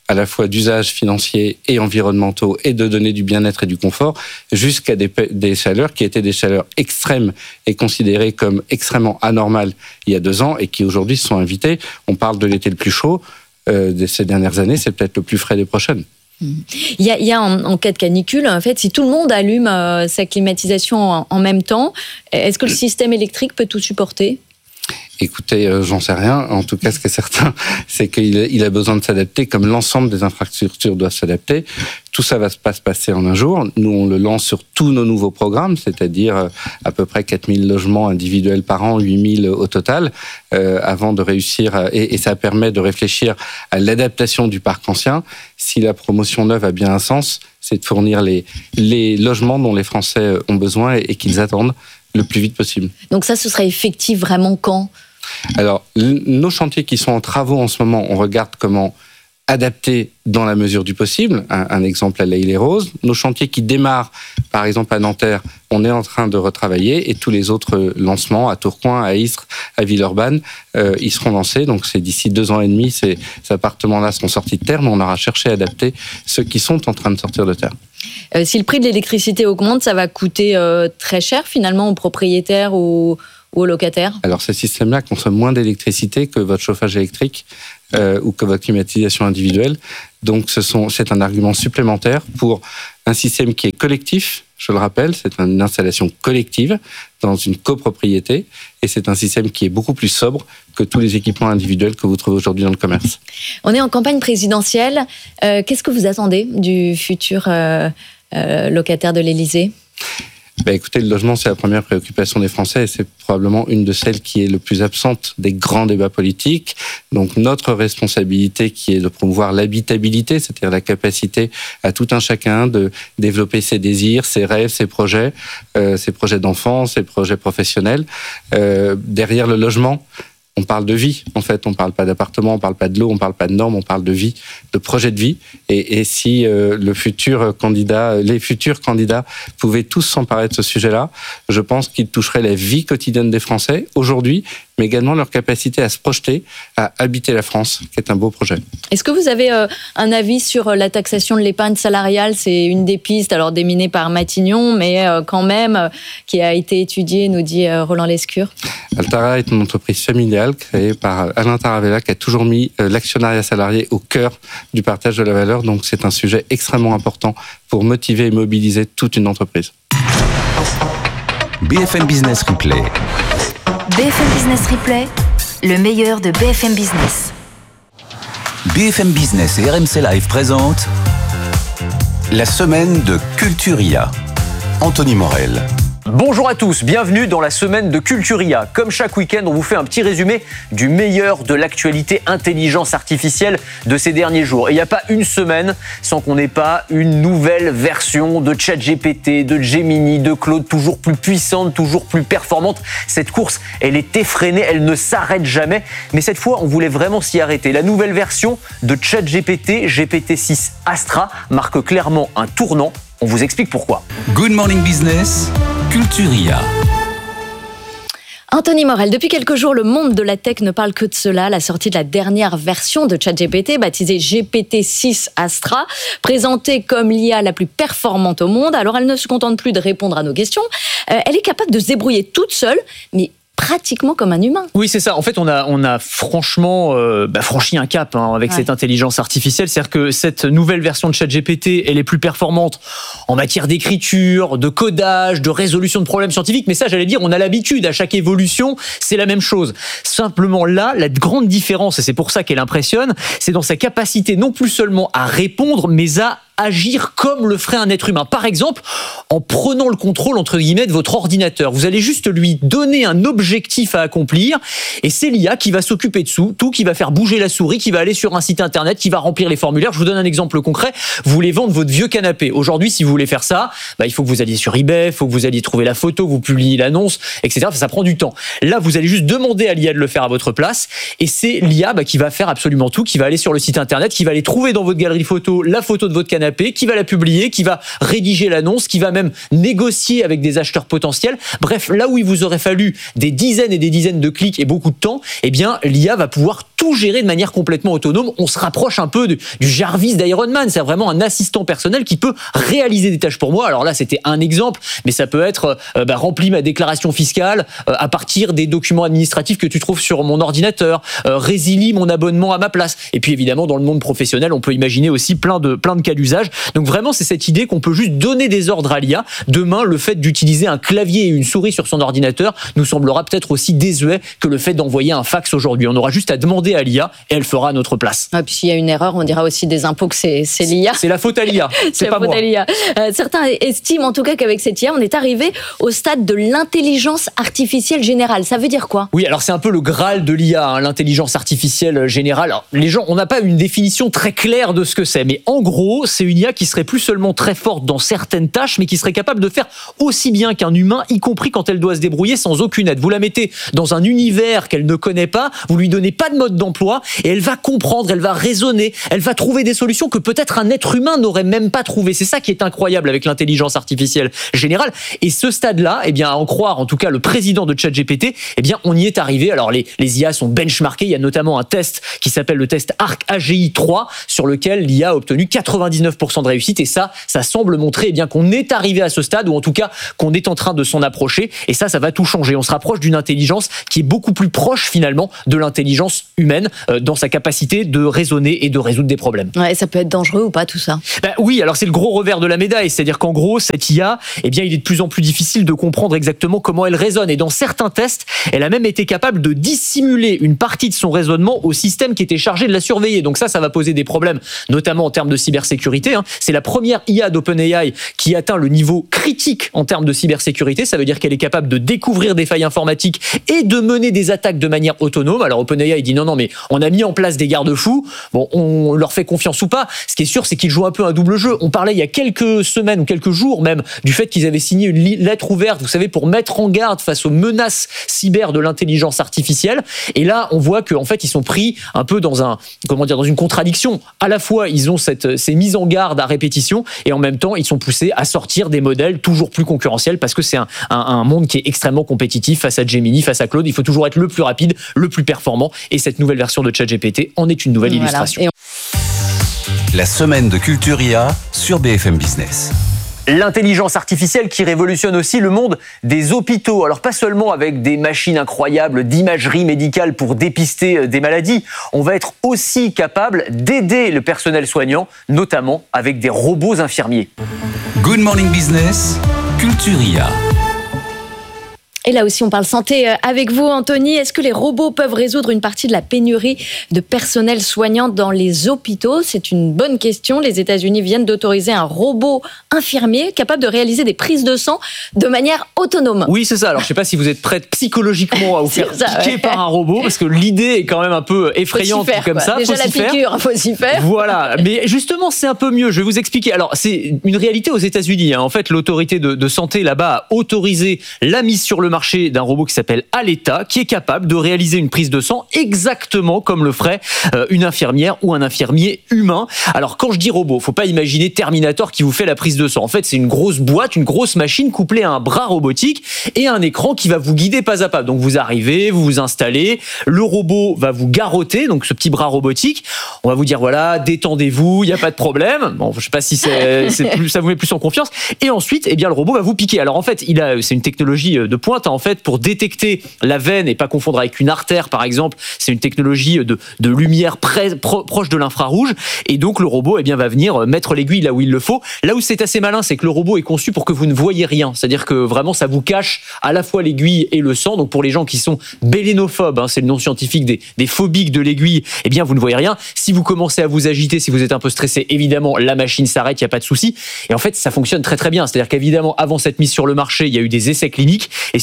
à la fois d'usages financiers et environnementaux et de donner du bien-être et du confort, jusqu'à des, des chaleurs qui étaient des chaleurs extrêmes et considérées comme extrêmement anormales il y a deux ans et qui aujourd'hui se sont invitées. On parle de l'été le plus chaud euh, de ces dernières années, c'est peut-être le plus frais des prochaines. Il y a, il y a en, en cas de canicule, en fait, si tout le monde allume euh, sa climatisation en, en même temps, est-ce que le système électrique peut tout supporter ? Écoutez, euh, j'en sais rien. En tout cas, ce qui est certain, c'est qu'il il a besoin de s'adapter, comme l'ensemble des infrastructures doivent s'adapter. Tout ça va pas se passer en un jour. Nous, on le lance sur tous nos nouveaux programmes, c'est-à-dire euh, à peu près quatre mille logements individuels par an, huit mille au total, euh, avant de réussir. À, et, et ça permet de réfléchir à l'adaptation du parc ancien. Si la promotion neuve a bien un sens, c'est de fournir les, les logements dont les Français ont besoin et, et qu'ils attendent le plus vite possible. Donc ça, ce sera effectif vraiment quand ? Alors, l- nos chantiers qui sont en travaux en ce moment, on regarde comment adapter dans la mesure du possible. Un, un exemple à l'Haye-les-Roses. Nos chantiers qui démarrent, par exemple à Nanterre, on est en train de retravailler et tous les autres lancements à Tourcoing, à Istres, à Villeurbanne, euh, ils seront lancés. Donc c'est d'ici deux ans et demi, ces, ces appartements-là seront sortis de terre, mais on aura cherché à adapter ceux qui sont en train de sortir de terre. Euh, si le prix de l'électricité augmente, ça va coûter euh, très cher finalement aux propriétaires ou aux locataires ? Alors ces systèmes-là consomment moins d'électricité que votre chauffage électrique euh, ou que votre climatisation individuelle. Donc ce sont, c'est un argument supplémentaire pour un système qui est collectif. Je le rappelle, c'est une installation collective dans une copropriété et c'est un système qui est beaucoup plus sobre que tous les équipements individuels que vous trouvez aujourd'hui dans le commerce. On est en campagne présidentielle. Euh, qu'est-ce que vous attendez du futur euh, euh, locataire de l'Élysée ? Ben écoutez, le logement, c'est la première préoccupation des Français et c'est probablement une de celles qui est le plus absente des grands débats politiques. Donc notre responsabilité qui est de promouvoir l'habitabilité, c'est-à-dire la capacité à tout un chacun de développer ses désirs, ses rêves, ses projets, euh, ses projets d'enfants, ses projets professionnels. Euh, derrière le logement, on parle de vie, en fait. On parle pas d'appartement, on parle pas de l'eau, on parle pas de normes, on parle de vie, de projet de vie. Et, et si euh, le futur candidat, les futurs candidats pouvaient tous s'emparer de ce sujet-là, je pense qu'ils toucheraient la vie quotidienne des Français aujourd'hui, mais également leur capacité à se projeter, à habiter la France, qui est un beau projet. Est-ce que vous avez euh, un avis sur la taxation de l'épargne salariale ? C'est une des pistes, alors déminée par Matignon, mais euh, quand même, euh, qui a été étudiée, nous dit euh, Roland Lescure. Altara est une entreprise familiale créée par Alain Taravella qui a toujours mis euh, l'actionnariat salarié au cœur du partage de la valeur. Donc c'est un sujet extrêmement important pour motiver et mobiliser toute une entreprise. B F M Business Replay. B F M Business Replay, le meilleur de B F M Business. B F M Business et R M C Live présentent la semaine de Culturia. Anthony Morel. Bonjour à tous, bienvenue dans la semaine de Culturia. Comme chaque week-end, on vous fait un petit résumé du meilleur de l'actualité intelligence artificielle de ces derniers jours. Et il n'y a pas une semaine sans qu'on n'ait pas une nouvelle version de ChatGPT, de Gemini, de Claude, toujours plus puissante, toujours plus performante. Cette course, elle est effrénée, elle ne s'arrête jamais. Mais cette fois, on voulait vraiment s'y arrêter. La nouvelle version de ChatGPT, G P T six Astra, marque clairement un tournant. On vous explique pourquoi. Good Morning Business, Culturia. Anthony Morel, depuis quelques jours, le monde de la tech ne parle que de cela. La sortie de la dernière version de ChatGPT, baptisée G P T six Astra, présentée comme l'I A la plus performante au monde. Alors, elle ne se contente plus de répondre à nos questions. Euh, elle est capable de se débrouiller toute seule, mais pratiquement comme un humain. Oui, c'est ça. En fait, on a, on a franchement euh, bah, franchi un cap hein, avec ouais. cette intelligence artificielle. C'est-à-dire que cette nouvelle version de ChatGPT, elle est plus performante en matière d'écriture, de codage, de résolution de problèmes scientifiques. Mais ça, j'allais dire, on a l'habitude. À chaque évolution, c'est la même chose. Simplement là, la grande différence, et c'est pour ça qu'elle impressionne, c'est dans sa capacité non plus seulement à répondre, mais à agir comme le ferait un être humain. Par exemple, en prenant le contrôle, entre guillemets, de votre ordinateur. Vous allez juste lui donner un objectif à accomplir et c'est l'I A qui va s'occuper de tout, qui va faire bouger la souris, qui va aller sur un site internet, qui va remplir les formulaires. Je vous donne un exemple concret. Vous voulez vendre votre vieux canapé. Aujourd'hui, si vous voulez faire ça, bah, il faut que vous alliez sur eBay, il faut que vous alliez trouver la photo, vous publiez l'annonce, et cetera. Ça prend du temps. Là, vous allez juste demander à l'I A de le faire à votre place et c'est l'I A bah, qui va faire absolument tout, qui va aller sur le site internet, qui va aller trouver dans votre galerie photo la photo de votre canapé canapé, qui va la publier, qui va rédiger l'annonce, qui va même négocier avec des acheteurs potentiels. Bref, là où il vous aurait fallu des dizaines et des dizaines de clics et beaucoup de temps, eh bien, l'I A va pouvoir tout gérer de manière complètement autonome. On se rapproche un peu du, du Jarvis d'Iron Man. C'est vraiment un assistant personnel qui peut réaliser des tâches pour moi. Alors là, c'était un exemple, mais ça peut être euh, bah, remplir ma déclaration fiscale euh, à partir des documents administratifs que tu trouves sur mon ordinateur, euh, résilie mon abonnement à ma place. Et puis évidemment, dans le monde professionnel, on peut imaginer aussi plein de, plein de cas d'usage. Donc vraiment, c'est cette idée qu'on peut juste donner des ordres à l'I A. Demain, le fait d'utiliser un clavier et une souris sur son ordinateur nous semblera peut-être aussi désuet que le fait d'envoyer un fax aujourd'hui. On aura juste à demander à l'I A et elle fera à notre place. Et puis s'il y a une erreur, on dira aussi des impôts que c'est, c'est l'I A. C'est la faute à l'I A. C'est, c'est pas la faute moi. à l'I A. Euh, certains estiment en tout cas qu'avec cette I A, on est arrivé au stade de l'intelligence artificielle générale. Ça veut dire quoi ? Oui, alors c'est un peu le Graal de l'I A, hein, l'intelligence artificielle générale. Alors, les gens, on n'a pas une définition très claire de ce que c'est, mais en gros, c'est une I A qui serait plus seulement très forte dans certaines tâches, mais qui serait capable de faire aussi bien qu'un humain, y compris quand elle doit se débrouiller sans aucune aide. Vous la mettez dans un univers qu'elle ne connaît pas, vous lui donnez pas de mode d'emploi, et elle va comprendre, elle va raisonner, elle va trouver des solutions que peut-être un être humain n'aurait même pas trouvées. C'est ça qui est incroyable avec l'intelligence artificielle générale. Et ce stade-là, eh bien, à en croire, en tout cas, le président de ChatGPT, eh bien, on y est arrivé. Alors, les, les I A sont benchmarkés. Il y a notamment un test qui s'appelle le test Arc A G I trois, sur lequel l'I A a obtenu quatre-vingt-dix-neuf pour cent de réussite. Et ça, ça semble montrer, eh bien, qu'on est arrivé à ce stade, ou en tout cas, qu'on est en train de s'en approcher. Et ça, ça va tout changer. On se rapproche d'une intelligence qui est beaucoup plus proche, finalement, de l'intelligence humaine, euh, dans sa capacité de raisonner et de résoudre des problèmes. Ouais, ça peut être dangereux ou pas, tout ça ? Ben oui, alors c'est le gros revers de la médaille, c'est-à-dire qu'en gros, cette I A, eh bien, il est de plus en plus difficile de comprendre exactement comment elle raisonne. Et dans certains tests, elle a même été capable de dissimuler une partie de son raisonnement au système qui était chargé de la surveiller. Donc ça, ça va poser des problèmes, notamment en termes de cybersécurité. Hein. C'est la première I A d'OpenAI qui atteint le niveau critique en termes de cybersécurité. Ça veut dire qu'elle est capable de découvrir des failles informatiques et de mener des attaques de manière autonome. Alors OpenAI dit non, non, mais on a mis en place des garde-fous. Bon, on leur fait confiance ou pas. Ce qui est sûr, c'est qu'ils jouent un peu un double jeu. On parlait il y a quelques semaines ou quelques jours même du fait qu'ils avaient signé une lettre ouverte, vous savez, pour mettre en garde face aux menaces cyber de l'intelligence artificielle. Et là, on voit qu'en fait, ils sont pris un peu dans un, comment dire, dans une contradiction. À la fois, ils ont cette, ces mises en garde à répétition, et en même temps, ils sont poussés à sortir des modèles toujours plus concurrentiels, parce que c'est un, un, un monde qui est extrêmement compétitif face à Gemini, face à Claude. Il faut toujours être le plus rapide, le plus performant. Et cette nouvelle version de ChatGPT en est une nouvelle Voilà. illustration. Et on... La semaine de Culture I A sur B F M Business. L'intelligence artificielle qui révolutionne aussi le monde des hôpitaux. Alors pas seulement avec des machines incroyables d'imagerie médicale pour dépister des maladies, on va être aussi capable d'aider le personnel soignant, notamment avec des robots infirmiers. Good Morning Business, Culture I A. Et là aussi, on parle santé avec vous, Anthony. Est-ce que les robots peuvent résoudre une partie de la pénurie de personnel soignant dans les hôpitaux ? C'est une bonne question. Les États-Unis viennent d'autoriser un robot infirmier capable de réaliser des prises de sang de manière autonome. Oui, c'est ça. Alors, je ne sais pas si vous êtes prête psychologiquement à vous faire ça, piquer ouais. par un robot, parce que l'idée est quand même un peu effrayante Faut s'y faire, comme quoi. ça. Déjà faut la s'y faire. piqûre, faut s'y faire. Voilà, mais justement, c'est un peu mieux. Je vais vous expliquer. Alors, c'est une réalité aux États-Unis. Hein. En fait, l'autorité de, de santé là-bas a autorisé la mise sur le marché d'un robot qui s'appelle Aleta, qui est capable de réaliser une prise de sang exactement comme le ferait euh, une infirmière ou un infirmier humain. Alors, quand je dis robot, faut pas imaginer Terminator qui vous fait la prise de sang. En fait, c'est une grosse boîte, une grosse machine couplée à un bras robotique et un écran qui va vous guider pas à pas. Donc, vous arrivez, vous vous installez, le robot va vous garrotter, donc ce petit bras robotique. On va vous dire, voilà, détendez-vous, il n'y a pas de problème. Bon, je sais pas si c'est, c'est plus, ça vous met plus en confiance. Et ensuite, eh bien, le robot va vous piquer. Alors, en fait, il a, c'est une technologie de pointe, hein, en fait, pour détecter la veine et pas confondre avec une artère, par exemple. C'est une technologie de, de lumière près, pro, proche de l'infrarouge. Et donc, le robot, eh bien, va venir mettre l'aiguille là où il le faut. Là où c'est assez malin, c'est que le robot est conçu pour que vous ne voyez rien. C'est-à-dire que vraiment, ça vous cache à la fois l'aiguille et le sang. Donc, pour les gens qui sont bélénophobes, hein, c'est le nom scientifique des, des phobiques de l'aiguille, eh bien, vous ne voyez rien. Si vous commencez à vous agiter, si vous êtes un peu stressé, évidemment, la machine s'arrête, il n'y a pas de souci. Et en fait, ça fonctionne très, très bien. C'est-à-dire qu'évidemment, avant cette mise sur le marché, il y a eu des essais cliniques. Et sur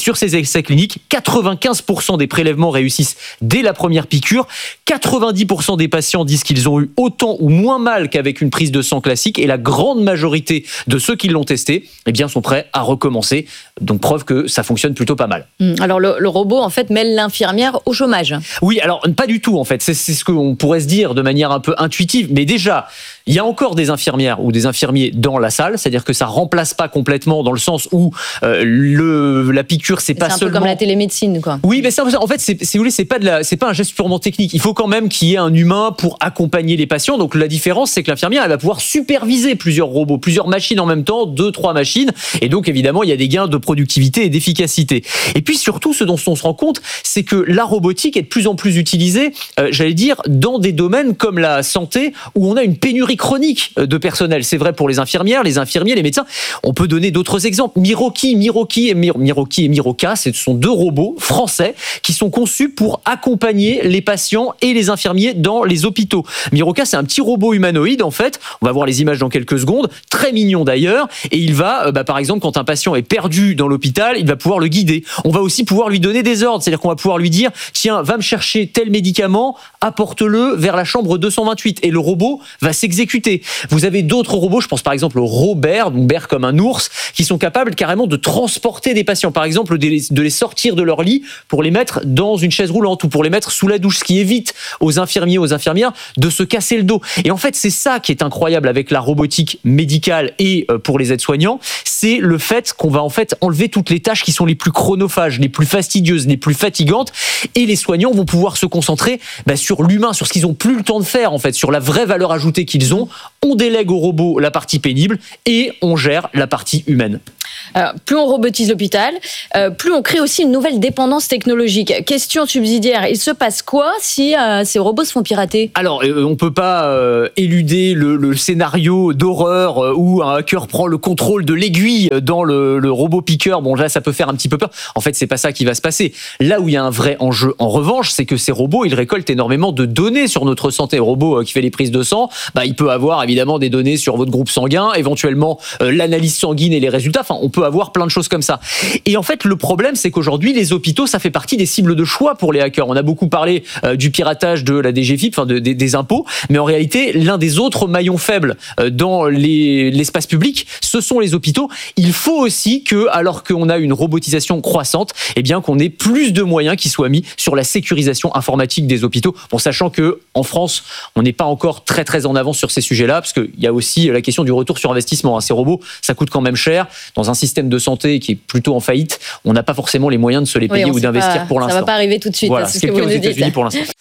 sur ces essais cliniques, quatre-vingt-quinze pour cent des prélèvements réussissent dès la première piqûre. quatre-vingt-dix pour cent des patients disent qu'ils ont eu autant ou moins mal qu'avec une prise de sang classique. Et la grande majorité de ceux qui l'ont testé, eh bien, sont prêts à recommencer. Donc, preuve que ça fonctionne plutôt pas mal. Alors, le, le robot, en fait, mêle l'infirmière au chômage. Oui, alors, pas du tout, en fait. C'est, c'est ce qu'on pourrait se dire de manière un peu intuitive. Mais déjà, il y a encore des infirmières ou des infirmiers dans la salle. C'est-à-dire que ça remplace pas complètement dans le sens où euh, le, la piqûre, c'est, c'est pas seulement... C'est un peu comme la télémédecine, quoi. Oui, mais ça, en fait, c'est, si vous voulez, c'est pas de la, c'est pas un geste purement technique. Il faut quand même qu'il y ait un humain pour accompagner les patients. Donc, la différence, c'est que l'infirmière, elle va pouvoir superviser plusieurs robots, plusieurs machines en même temps, deux, trois machines. Et donc, évidemment, il y a des gains de productivité et d'efficacité. Et puis, surtout, ce dont on se rend compte, c'est que la robotique est de plus en plus utilisée, euh, j'allais dire, dans des domaines comme la santé, où on a une pénurie chronique de personnel. C'est vrai pour les infirmières, les infirmiers, les médecins. On peut donner d'autres exemples. Miroki, Miroki et Mir- Miroki et Miroka, ce sont deux robots français qui sont conçus pour accompagner les patients et les infirmiers dans les hôpitaux. Miroka, c'est un petit robot humanoïde, en fait. On va voir les images dans quelques secondes. Très mignon d'ailleurs. Et il va, euh, bah, par exemple, quand un patient est perdu dans l'hôpital, il va pouvoir le guider. On va aussi pouvoir lui donner des ordres. C'est-à-dire qu'on va pouvoir lui dire, tiens, va me chercher tel médicament, apporte-le vers la chambre deux cent vingt-huit. Et le robot va s'exécuter. Vous avez d'autres robots, je pense par exemple au Robert, donc Bear comme un ours, qui sont capables carrément de transporter des patients. Par exemple, de les, de les sortir de leur lit pour les mettre dans une chaise roulante ou pour les mettre sous la douche, ce qui évite aux infirmiers, aux infirmières de se casser le dos. Et en fait, c'est ça qui est incroyable avec la robotique médicale et pour les aides-soignants, c'est le fait qu'on va en fait enlever toutes les tâches qui sont les plus chronophages, les plus fastidieuses, les plus fatigantes, et les soignants vont pouvoir se concentrer bah, sur l'humain, sur ce qu'ils ont plus le temps de faire en fait, sur la vraie valeur ajoutée qu'ils ont. On délègue au robot la partie pénible et on gère la partie humaine. Alors, plus on robotise l'hôpital, euh, plus on crée aussi une nouvelle dépendance technologique. Question subsidiaire, il se passe quoi si euh, ces robots se font pirater ? Alors, euh, on peut pas euh, éluder le, le scénario d'horreur euh, où un hacker prend le contrôle de l'aiguille dans le, le robot piqueur. Bon, là, ça peut faire un petit peu peur. En fait, c'est pas ça qui va se passer. Là où il y a un vrai enjeu, en revanche, c'est que ces robots, ils récoltent énormément de données sur notre santé. Le robot euh, qui fait les prises de sang, bah, il peut avoir évidemment des données sur votre groupe sanguin, éventuellement euh, l'analyse sanguine et les résultats. Enfin, on peut avoir plein de choses comme ça. Et en fait, le problème, c'est qu'aujourd'hui, les hôpitaux, ça fait partie des cibles de choix pour les hackers. On a beaucoup parlé euh, du piratage de la D G F I P, enfin de, de, des impôts, mais en réalité, l'un des autres maillons faibles euh, dans les, l'espace public, ce sont les hôpitaux. Il faut aussi que, alors qu'on a une robotisation croissante, eh bien, qu'on ait plus de moyens qui soient mis sur la sécurisation informatique des hôpitaux. Bon, sachant que en France, on n'est pas encore très très en avance sur ces sujets-là, parce qu'il y a aussi la question du retour sur investissement. Hein. Ces robots, ça coûte quand même cher. Dans un système de santé qui est plutôt en faillite, on n'a pas forcément les moyens de se les payer oui, ou d'investir pas, pour l'instant. Ça va pas arriver tout de suite. Voilà, c'est ce qui est le cas aux États-Unis pour l'instant.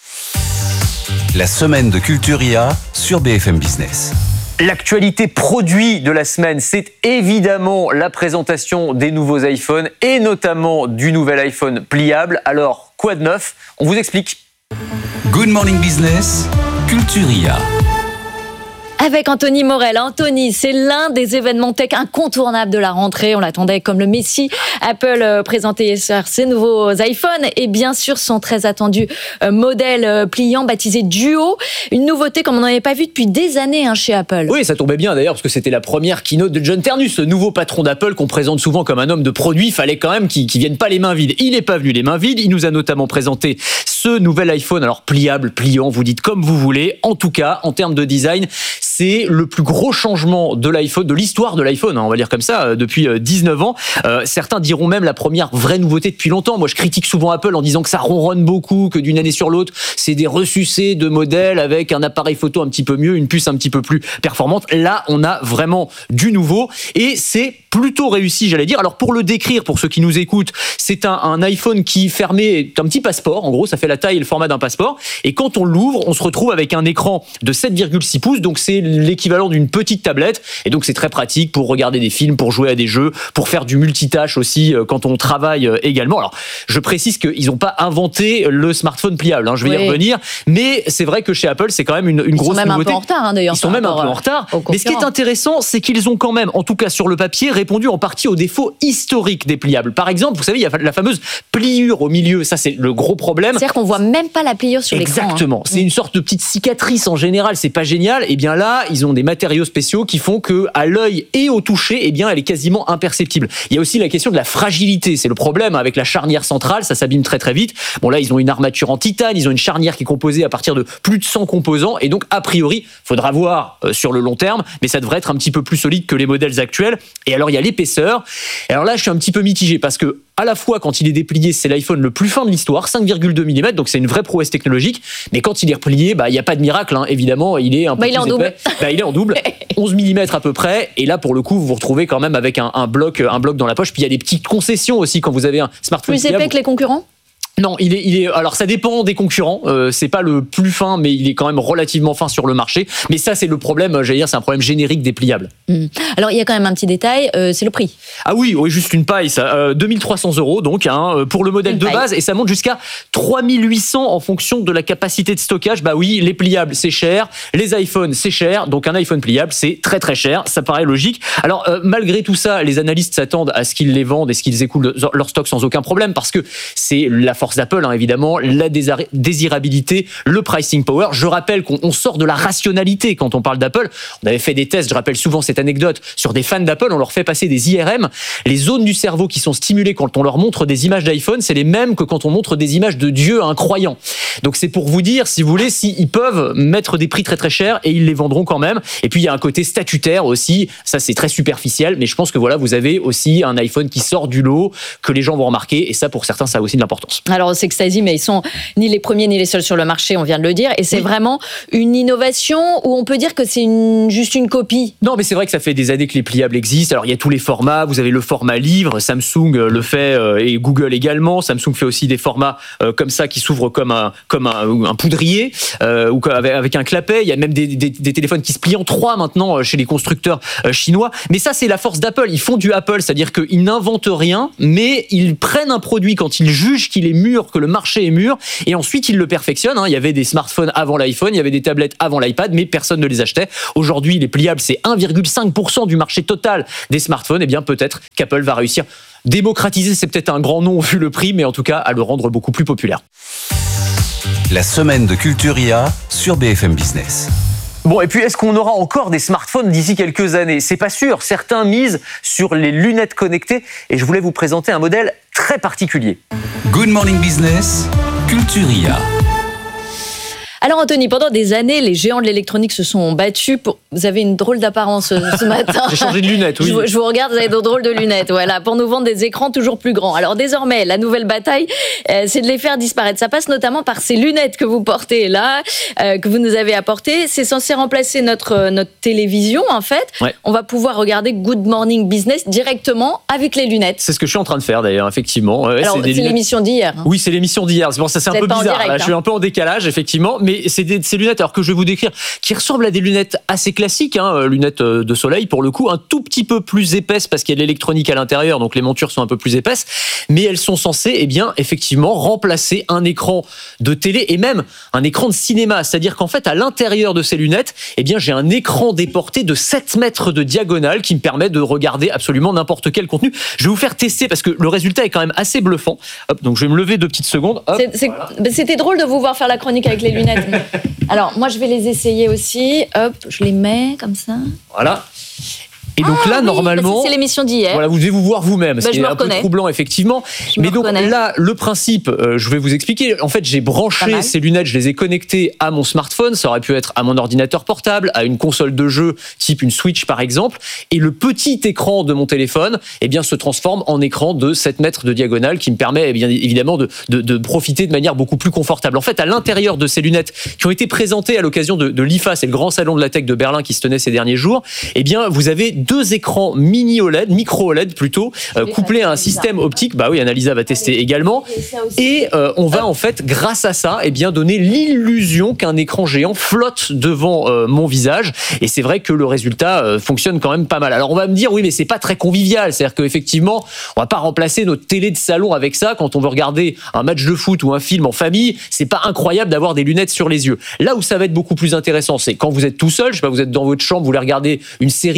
La semaine de Culturia sur B F M Business. L'actualité produit de la semaine, c'est évidemment la présentation des nouveaux iPhones et notamment du nouvel iPhone pliable. Alors, quoi de neuf ? On vous explique. Good Morning Business, Culturia. Avec Anthony Morel. Anthony, c'est l'un des événements tech incontournables de la rentrée. On l'attendait comme le Messie. Apple présentait ses nouveaux iPhones et bien sûr son très attendu modèle pliant baptisé Duo. Une nouveauté comme on n'en avait pas vu depuis des années hein, chez Apple. Oui, ça tombait bien d'ailleurs parce que c'était la première keynote de John Ternus, le nouveau patron d'Apple qu'on présente souvent comme un homme de produit. Il fallait quand même qu'il ne vienne pas les mains vides. Il n'est pas venu les mains vides. Il nous a notamment présenté ce nouvel iPhone. Alors pliable, pliant, vous dites comme vous voulez. En tout cas, en termes de design, c'est le plus gros changement de l'iPhone, de l'histoire de l'iPhone, hein, on va dire comme ça, depuis dix-neuf ans. Euh, certains diront même la première vraie nouveauté depuis longtemps. Moi, je critique souvent Apple en disant que ça ronronne beaucoup, que d'une année sur l'autre, c'est des ressucés de modèles avec un appareil photo un petit peu mieux, une puce un petit peu plus performante. Là, on a vraiment du nouveau et c'est plutôt réussi, j'allais dire. Alors, pour le décrire, pour ceux qui nous écoutent, c'est un, un iPhone qui fermé est un petit passeport. En gros, ça fait la taille et le format d'un passeport. Et quand on l'ouvre, on se retrouve avec un écran de sept virgule six pouces. Donc, c'est l'équivalent d'une petite tablette. Et donc, c'est très pratique pour regarder des films, pour jouer à des jeux, pour faire du multitâche aussi quand on travaille également. Alors, je précise qu'ils n'ont pas inventé le smartphone pliable. Hein, je vais oui. y revenir. Mais c'est vrai que chez Apple, c'est quand même une, une grosse nouveauté. Ils sont même nouveauté. un peu en retard, hein, d'ailleurs. Ils sont même un peu en retard. Mais ce qui est intéressant, c'est qu'ils ont quand même, en tout cas sur le papier, répondu en partie aux défauts historiques des pliables. Par exemple, vous savez, il y a la fameuse pliure au milieu. Ça, c'est le gros problème. C'est-à-dire qu'on voit même pas la pliure sur l'écran. Exactement. Hein. C'est une sorte de petite cicatrice en général. C'est pas génial. Et bien là, ils ont des matériaux spéciaux qui font que à l'œil et au toucher, eh bien, elle est quasiment imperceptible. Il y a aussi la question de la fragilité. C'est le problème avec la charnière centrale. Ça s'abîme très très vite. Bon là, ils ont une armature en titane. Ils ont une charnière qui est composée à partir de plus de cent composants. Et donc, a priori, faudra voir euh, sur le long terme, mais ça devrait être un petit peu plus solide que les modèles actuels. Et alors, il y a l'épaisseur. Et alors là, je suis un petit peu mitigé parce que à la fois, quand il est déplié, c'est l'iPhone le plus fin de l'histoire, cinq virgule deux millimètres, donc c'est une vraie prouesse technologique. Mais quand il est replié, bah, il n'y a pas de miracle, hein. Évidemment, il est un peu bah, il plus est en épais. double. Bah, il est en double, onze millimètres à peu près. Et là, pour le coup, vous vous retrouvez quand même avec un, un bloc, un bloc dans la poche. Puis il y a des petites concessions aussi quand vous avez un smartphone. Plus épais que les concurrents ? Non, il est, il est. Alors, ça dépend des concurrents. Euh, c'est pas le plus fin, mais il est quand même relativement fin sur le marché. Mais ça, c'est le problème. J'allais dire, c'est un problème générique des pliables. Mmh. Alors, il y a quand même un petit détail. Euh, c'est le prix. Ah oui, oui, juste une paille, ça. Euh, deux mille trois cents euros, donc, hein, pour le modèle Une de paille. base, et ça monte jusqu'à trois mille huit cents en fonction de la capacité de stockage. Bah oui, les pliables, c'est cher. Les iPhones, c'est cher. Donc, un iPhone pliable, c'est très très cher. Ça paraît logique. Alors, euh, malgré tout ça, les analystes s'attendent à ce qu'ils les vendent et ce qu'ils écoulent leur stock sans aucun problème, parce que c'est la force d'Apple, hein, évidemment. La désirabilité, le pricing power. Je rappelle qu'on on sort de la rationalité quand on parle d'Apple. On avait fait des tests, je rappelle souvent cette anecdote, sur des fans d'Apple, on leur fait passer des I R M. Les zones du cerveau qui sont stimulées quand on leur montre des images d'iPhone, c'est les mêmes que quand on montre des images de Dieu à un croyant. Donc c'est pour vous dire, si vous voulez, s'ils peuvent mettre des prix très très chers et ils les vendront quand même. Et puis il y a un côté statutaire aussi, ça c'est très superficiel, mais je pense que voilà, vous avez aussi un iPhone qui sort du lot, que les gens vont remarquer, et ça pour certains ça a aussi de l'importance. Alors c'est Sextasy, mais ils sont ni les premiers ni les seuls sur le marché, on vient de le dire, et c'est oui. vraiment une innovation où on peut dire que c'est une, juste une copie. Non, mais c'est vrai que ça fait des années que les pliables existent. Alors il y a tous les formats, vous avez le format livre, Samsung le fait et Google également. Samsung fait aussi des formats euh, comme ça qui s'ouvrent comme un comme un, un poudrier euh, ou avec, avec un clapet. Il y a même des, des, des téléphones qui se plient en trois maintenant chez les constructeurs euh, chinois. Mais ça, c'est la force d'Apple. Ils font du Apple, c'est-à-dire qu'ils n'inventent rien, mais ils prennent un produit quand ils jugent qu'il est mûr, que le marché est mûr, et ensuite ils le perfectionnent. Il y avait des smartphones avant l'iPhone, il y avait des tablettes avant l'iPad, mais personne ne les achetait. Aujourd'hui, les pliables, c'est un virgule cinq pour cent du marché total des smartphones. Et bien peut-être qu'Apple va réussir. Démocratiser, c'est peut-être un grand nom vu le prix, mais en tout cas à le rendre beaucoup plus populaire. La semaine de Culturia sur B F M Business. Bon, et puis est-ce qu'on aura encore des smartphones d'ici quelques années ? C'est pas sûr. Certains misent sur les lunettes connectées, et je voulais vous présenter un modèle très particulier. Good Morning Business, Culturia. Alors Anthony, pendant des années, les géants de l'électronique se sont battus pour... Vous avez une drôle d'apparence ce matin. J'ai changé de lunettes, oui. Je vous, je vous regarde, vous avez de drôles de lunettes, voilà, pour nous vendre des écrans toujours plus grands. Alors désormais, la nouvelle bataille, euh, c'est de les faire disparaître. Ça passe notamment par ces lunettes que vous portez là, euh, que vous nous avez apportées. C'est censé remplacer notre, notre télévision, en fait. Ouais. On va pouvoir regarder Good Morning Business directement avec les lunettes. C'est ce que je suis en train de faire d'ailleurs, effectivement. Ouais, Alors, c'est, c'est lunettes... l'émission d'hier. Hein. Oui, c'est l'émission d'hier. C'est pour ça, c'est vous un peu bizarre. Direct, là. hein. Je suis un peu en décalage, effectivement. Mais c'est des, ces lunettes, alors que je vais vous décrire, qui ressemblent à des lunettes assez classiques, hein, lunettes de soleil pour le coup, un tout petit peu plus épaisses parce qu'il y a de l'électronique à l'intérieur, donc les montures sont un peu plus épaisses, mais elles sont censées, eh bien, effectivement, remplacer un écran de télé et même un écran de cinéma. C'est-à-dire qu'en fait, à l'intérieur de ces lunettes, eh bien, j'ai un écran déporté de sept mètres de diagonale qui me permet de regarder absolument n'importe quel contenu. Je vais vous faire tester parce que le résultat est quand même assez bluffant. Hop, donc je vais me lever deux petites secondes. Hop, c'est, c'est, voilà. C'était drôle de vous voir faire la chronique avec les lunettes. Alors, moi, je vais les essayer aussi. Hop, je les mets comme ça. Voilà. Et donc ah, là, oui, normalement, c'est l'émission d'hier. Voilà, vous devez vous voir vous-même. Bah, c'est un reconnais. peu troublant, effectivement. Je Mais donc reconnais. là, le principe, euh, je vais vous expliquer. En fait, j'ai branché ces lunettes, je les ai connectées à mon smartphone. Ça aurait pu être à mon ordinateur portable, à une console de jeu, type une Switch par exemple. Et le petit écran de mon téléphone, eh bien, se transforme en écran de sept mètres de diagonale, qui me permet, eh bien évidemment, de, de, de profiter de manière beaucoup plus confortable. En fait, à l'intérieur de ces lunettes, qui ont été présentées à l'occasion de, de l'I F A, c'est le grand salon de la tech de Berlin qui se tenait ces derniers jours. Eh bien, vous avez deux écrans mini O L E D, micro O L E D plutôt, euh, couplé à un système optique. Bah oui, Annalisa va tester également. Et euh, on va en fait, grâce à ça, eh bien donner l'illusion qu'un écran géant flotte devant euh, mon visage. Et c'est vrai que le résultat euh, fonctionne quand même pas mal. Alors on va me dire, oui, mais c'est pas très convivial. C'est-à-dire qu'effectivement, on va pas remplacer notre télé de salon avec ça quand on veut regarder un match de foot ou un film en famille. C'est pas incroyable d'avoir des lunettes sur les yeux. Là où ça va être beaucoup plus intéressant, c'est quand vous êtes tout seul, je sais pas, vous êtes dans votre chambre, vous voulez regarder une série par exemple,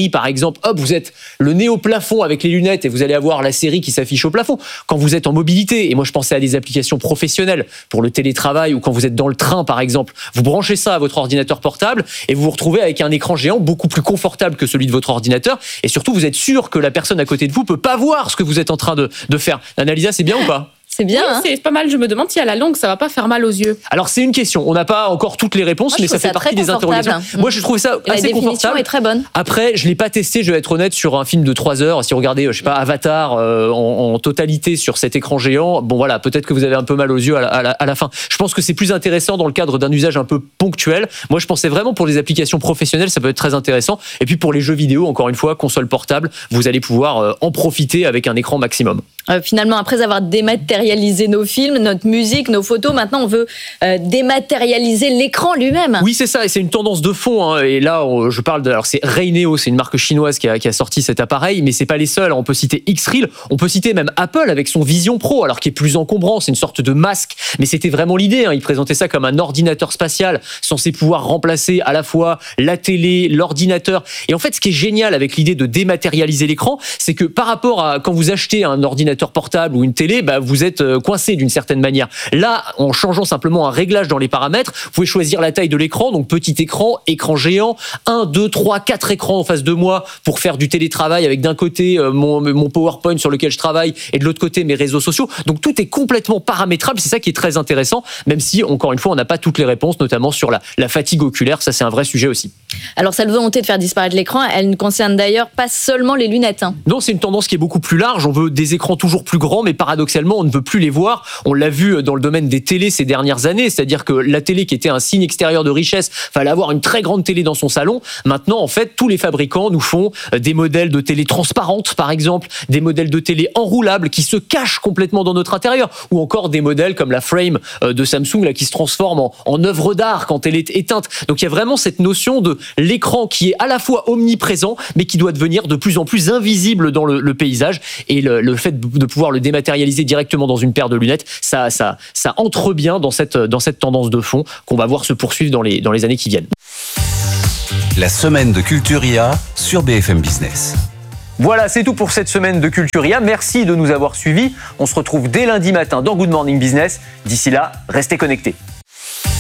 exemple, hop, vous êtes le nez au plafond avec les lunettes et vous allez avoir la série qui s'affiche au plafond. Quand vous êtes en mobilité, et moi je pensais à des applications professionnelles pour le télétravail ou quand vous êtes dans le train par exemple, vous branchez ça à votre ordinateur portable et vous vous retrouvez avec un écran géant beaucoup plus confortable que celui de votre ordinateur et surtout vous êtes sûr que la personne à côté de vous peut pas voir ce que vous êtes en train de, de faire. Analisa, c'est bien ou pas ? C'est bien. Oui, hein c'est pas mal. Je me demande si à la longue, ça va pas faire mal aux yeux. Alors c'est une question. On n'a pas encore toutes les réponses, Moi, je mais ça trouve fait ça partie très des interrogations. confortable. Moi, je trouve ça Et la assez définition confortable. est très bonne. Après, je l'ai pas testé. Je vais être honnête sur un film de trois heures. Si vous regardez, je sais pas, Avatar euh, en, en totalité sur cet écran géant, bon voilà, peut-être que vous avez un peu mal aux yeux à la, à la, à la fin. Je pense que c'est plus intéressant dans le cadre d'un usage un peu ponctuel. Moi, je pensais vraiment pour les applications professionnelles, ça peut être très intéressant. Et puis pour les jeux vidéo, encore une fois, console portable, vous allez pouvoir euh, en profiter avec un écran maximum. Euh, finalement, après avoir dématérialisé nos films, notre musique, nos photos, maintenant on veut euh, dématérialiser l'écran lui-même. Oui, c'est ça, et c'est une tendance de fond. Hein. Et là, on, je parle de, alors c'est Rayneo, c'est une marque chinoise qui a, qui a sorti cet appareil, mais c'est pas les seuls. On peut citer X-Reel, on peut citer même Apple avec son Vision Pro, alors qui est plus encombrant, c'est une sorte de masque, mais c'était vraiment l'idée. Hein. Ils présentaient ça comme un ordinateur spatial censé pouvoir remplacer à la fois la télé, l'ordinateur. Et en fait, ce qui est génial avec l'idée de dématérialiser l'écran, c'est que par rapport à quand vous achetez un ordinateur portable ou une télé, bah, vous êtes coincé d'une certaine manière. Là, en changeant simplement un réglage dans les paramètres, vous pouvez choisir la taille de l'écran, donc petit écran, écran géant, un, deux, trois, quatre écrans en face de moi pour faire du télétravail avec d'un côté euh, mon, mon PowerPoint sur lequel je travaille et de l'autre côté mes réseaux sociaux. Donc tout est complètement paramétrable, c'est ça qui est très intéressant, même si, encore une fois, on n'a pas toutes les réponses, notamment sur la, la fatigue oculaire, ça c'est un vrai sujet aussi. Alors cette volonté de faire disparaître l'écran, elle ne concerne d'ailleurs pas seulement les lunettes. Hein. Non, c'est une tendance qui est beaucoup plus large, on veut des écrans toujours plus grands, mais paradoxalement, on ne veut plus les voir. On l'a vu dans le domaine des télés ces dernières années, c'est-à-dire que la télé qui était un signe extérieur de richesse, fallait avoir une très grande télé dans son salon. Maintenant, en fait, tous les fabricants nous font des modèles de télé transparentes, par exemple, des modèles de télé enroulables qui se cachent complètement dans notre intérieur, ou encore des modèles comme la Frame de Samsung là, qui se transforme en, en œuvre d'art quand elle est éteinte. Donc il y a vraiment cette notion de l'écran qui est à la fois omniprésent, mais qui doit devenir de plus en plus invisible dans le, le paysage. Et le, le fait de pouvoir le dématérialiser directement dans une paire de lunettes, ça, ça, ça entre bien dans cette, dans cette tendance de fond qu'on va voir se poursuivre dans les, dans les années qui viennent. La semaine de Culturia sur B F M Business. Voilà, c'est tout pour cette semaine de Culturia. Merci de nous avoir suivis. On se retrouve dès lundi matin dans Good Morning Business. D'ici là, restez connectés.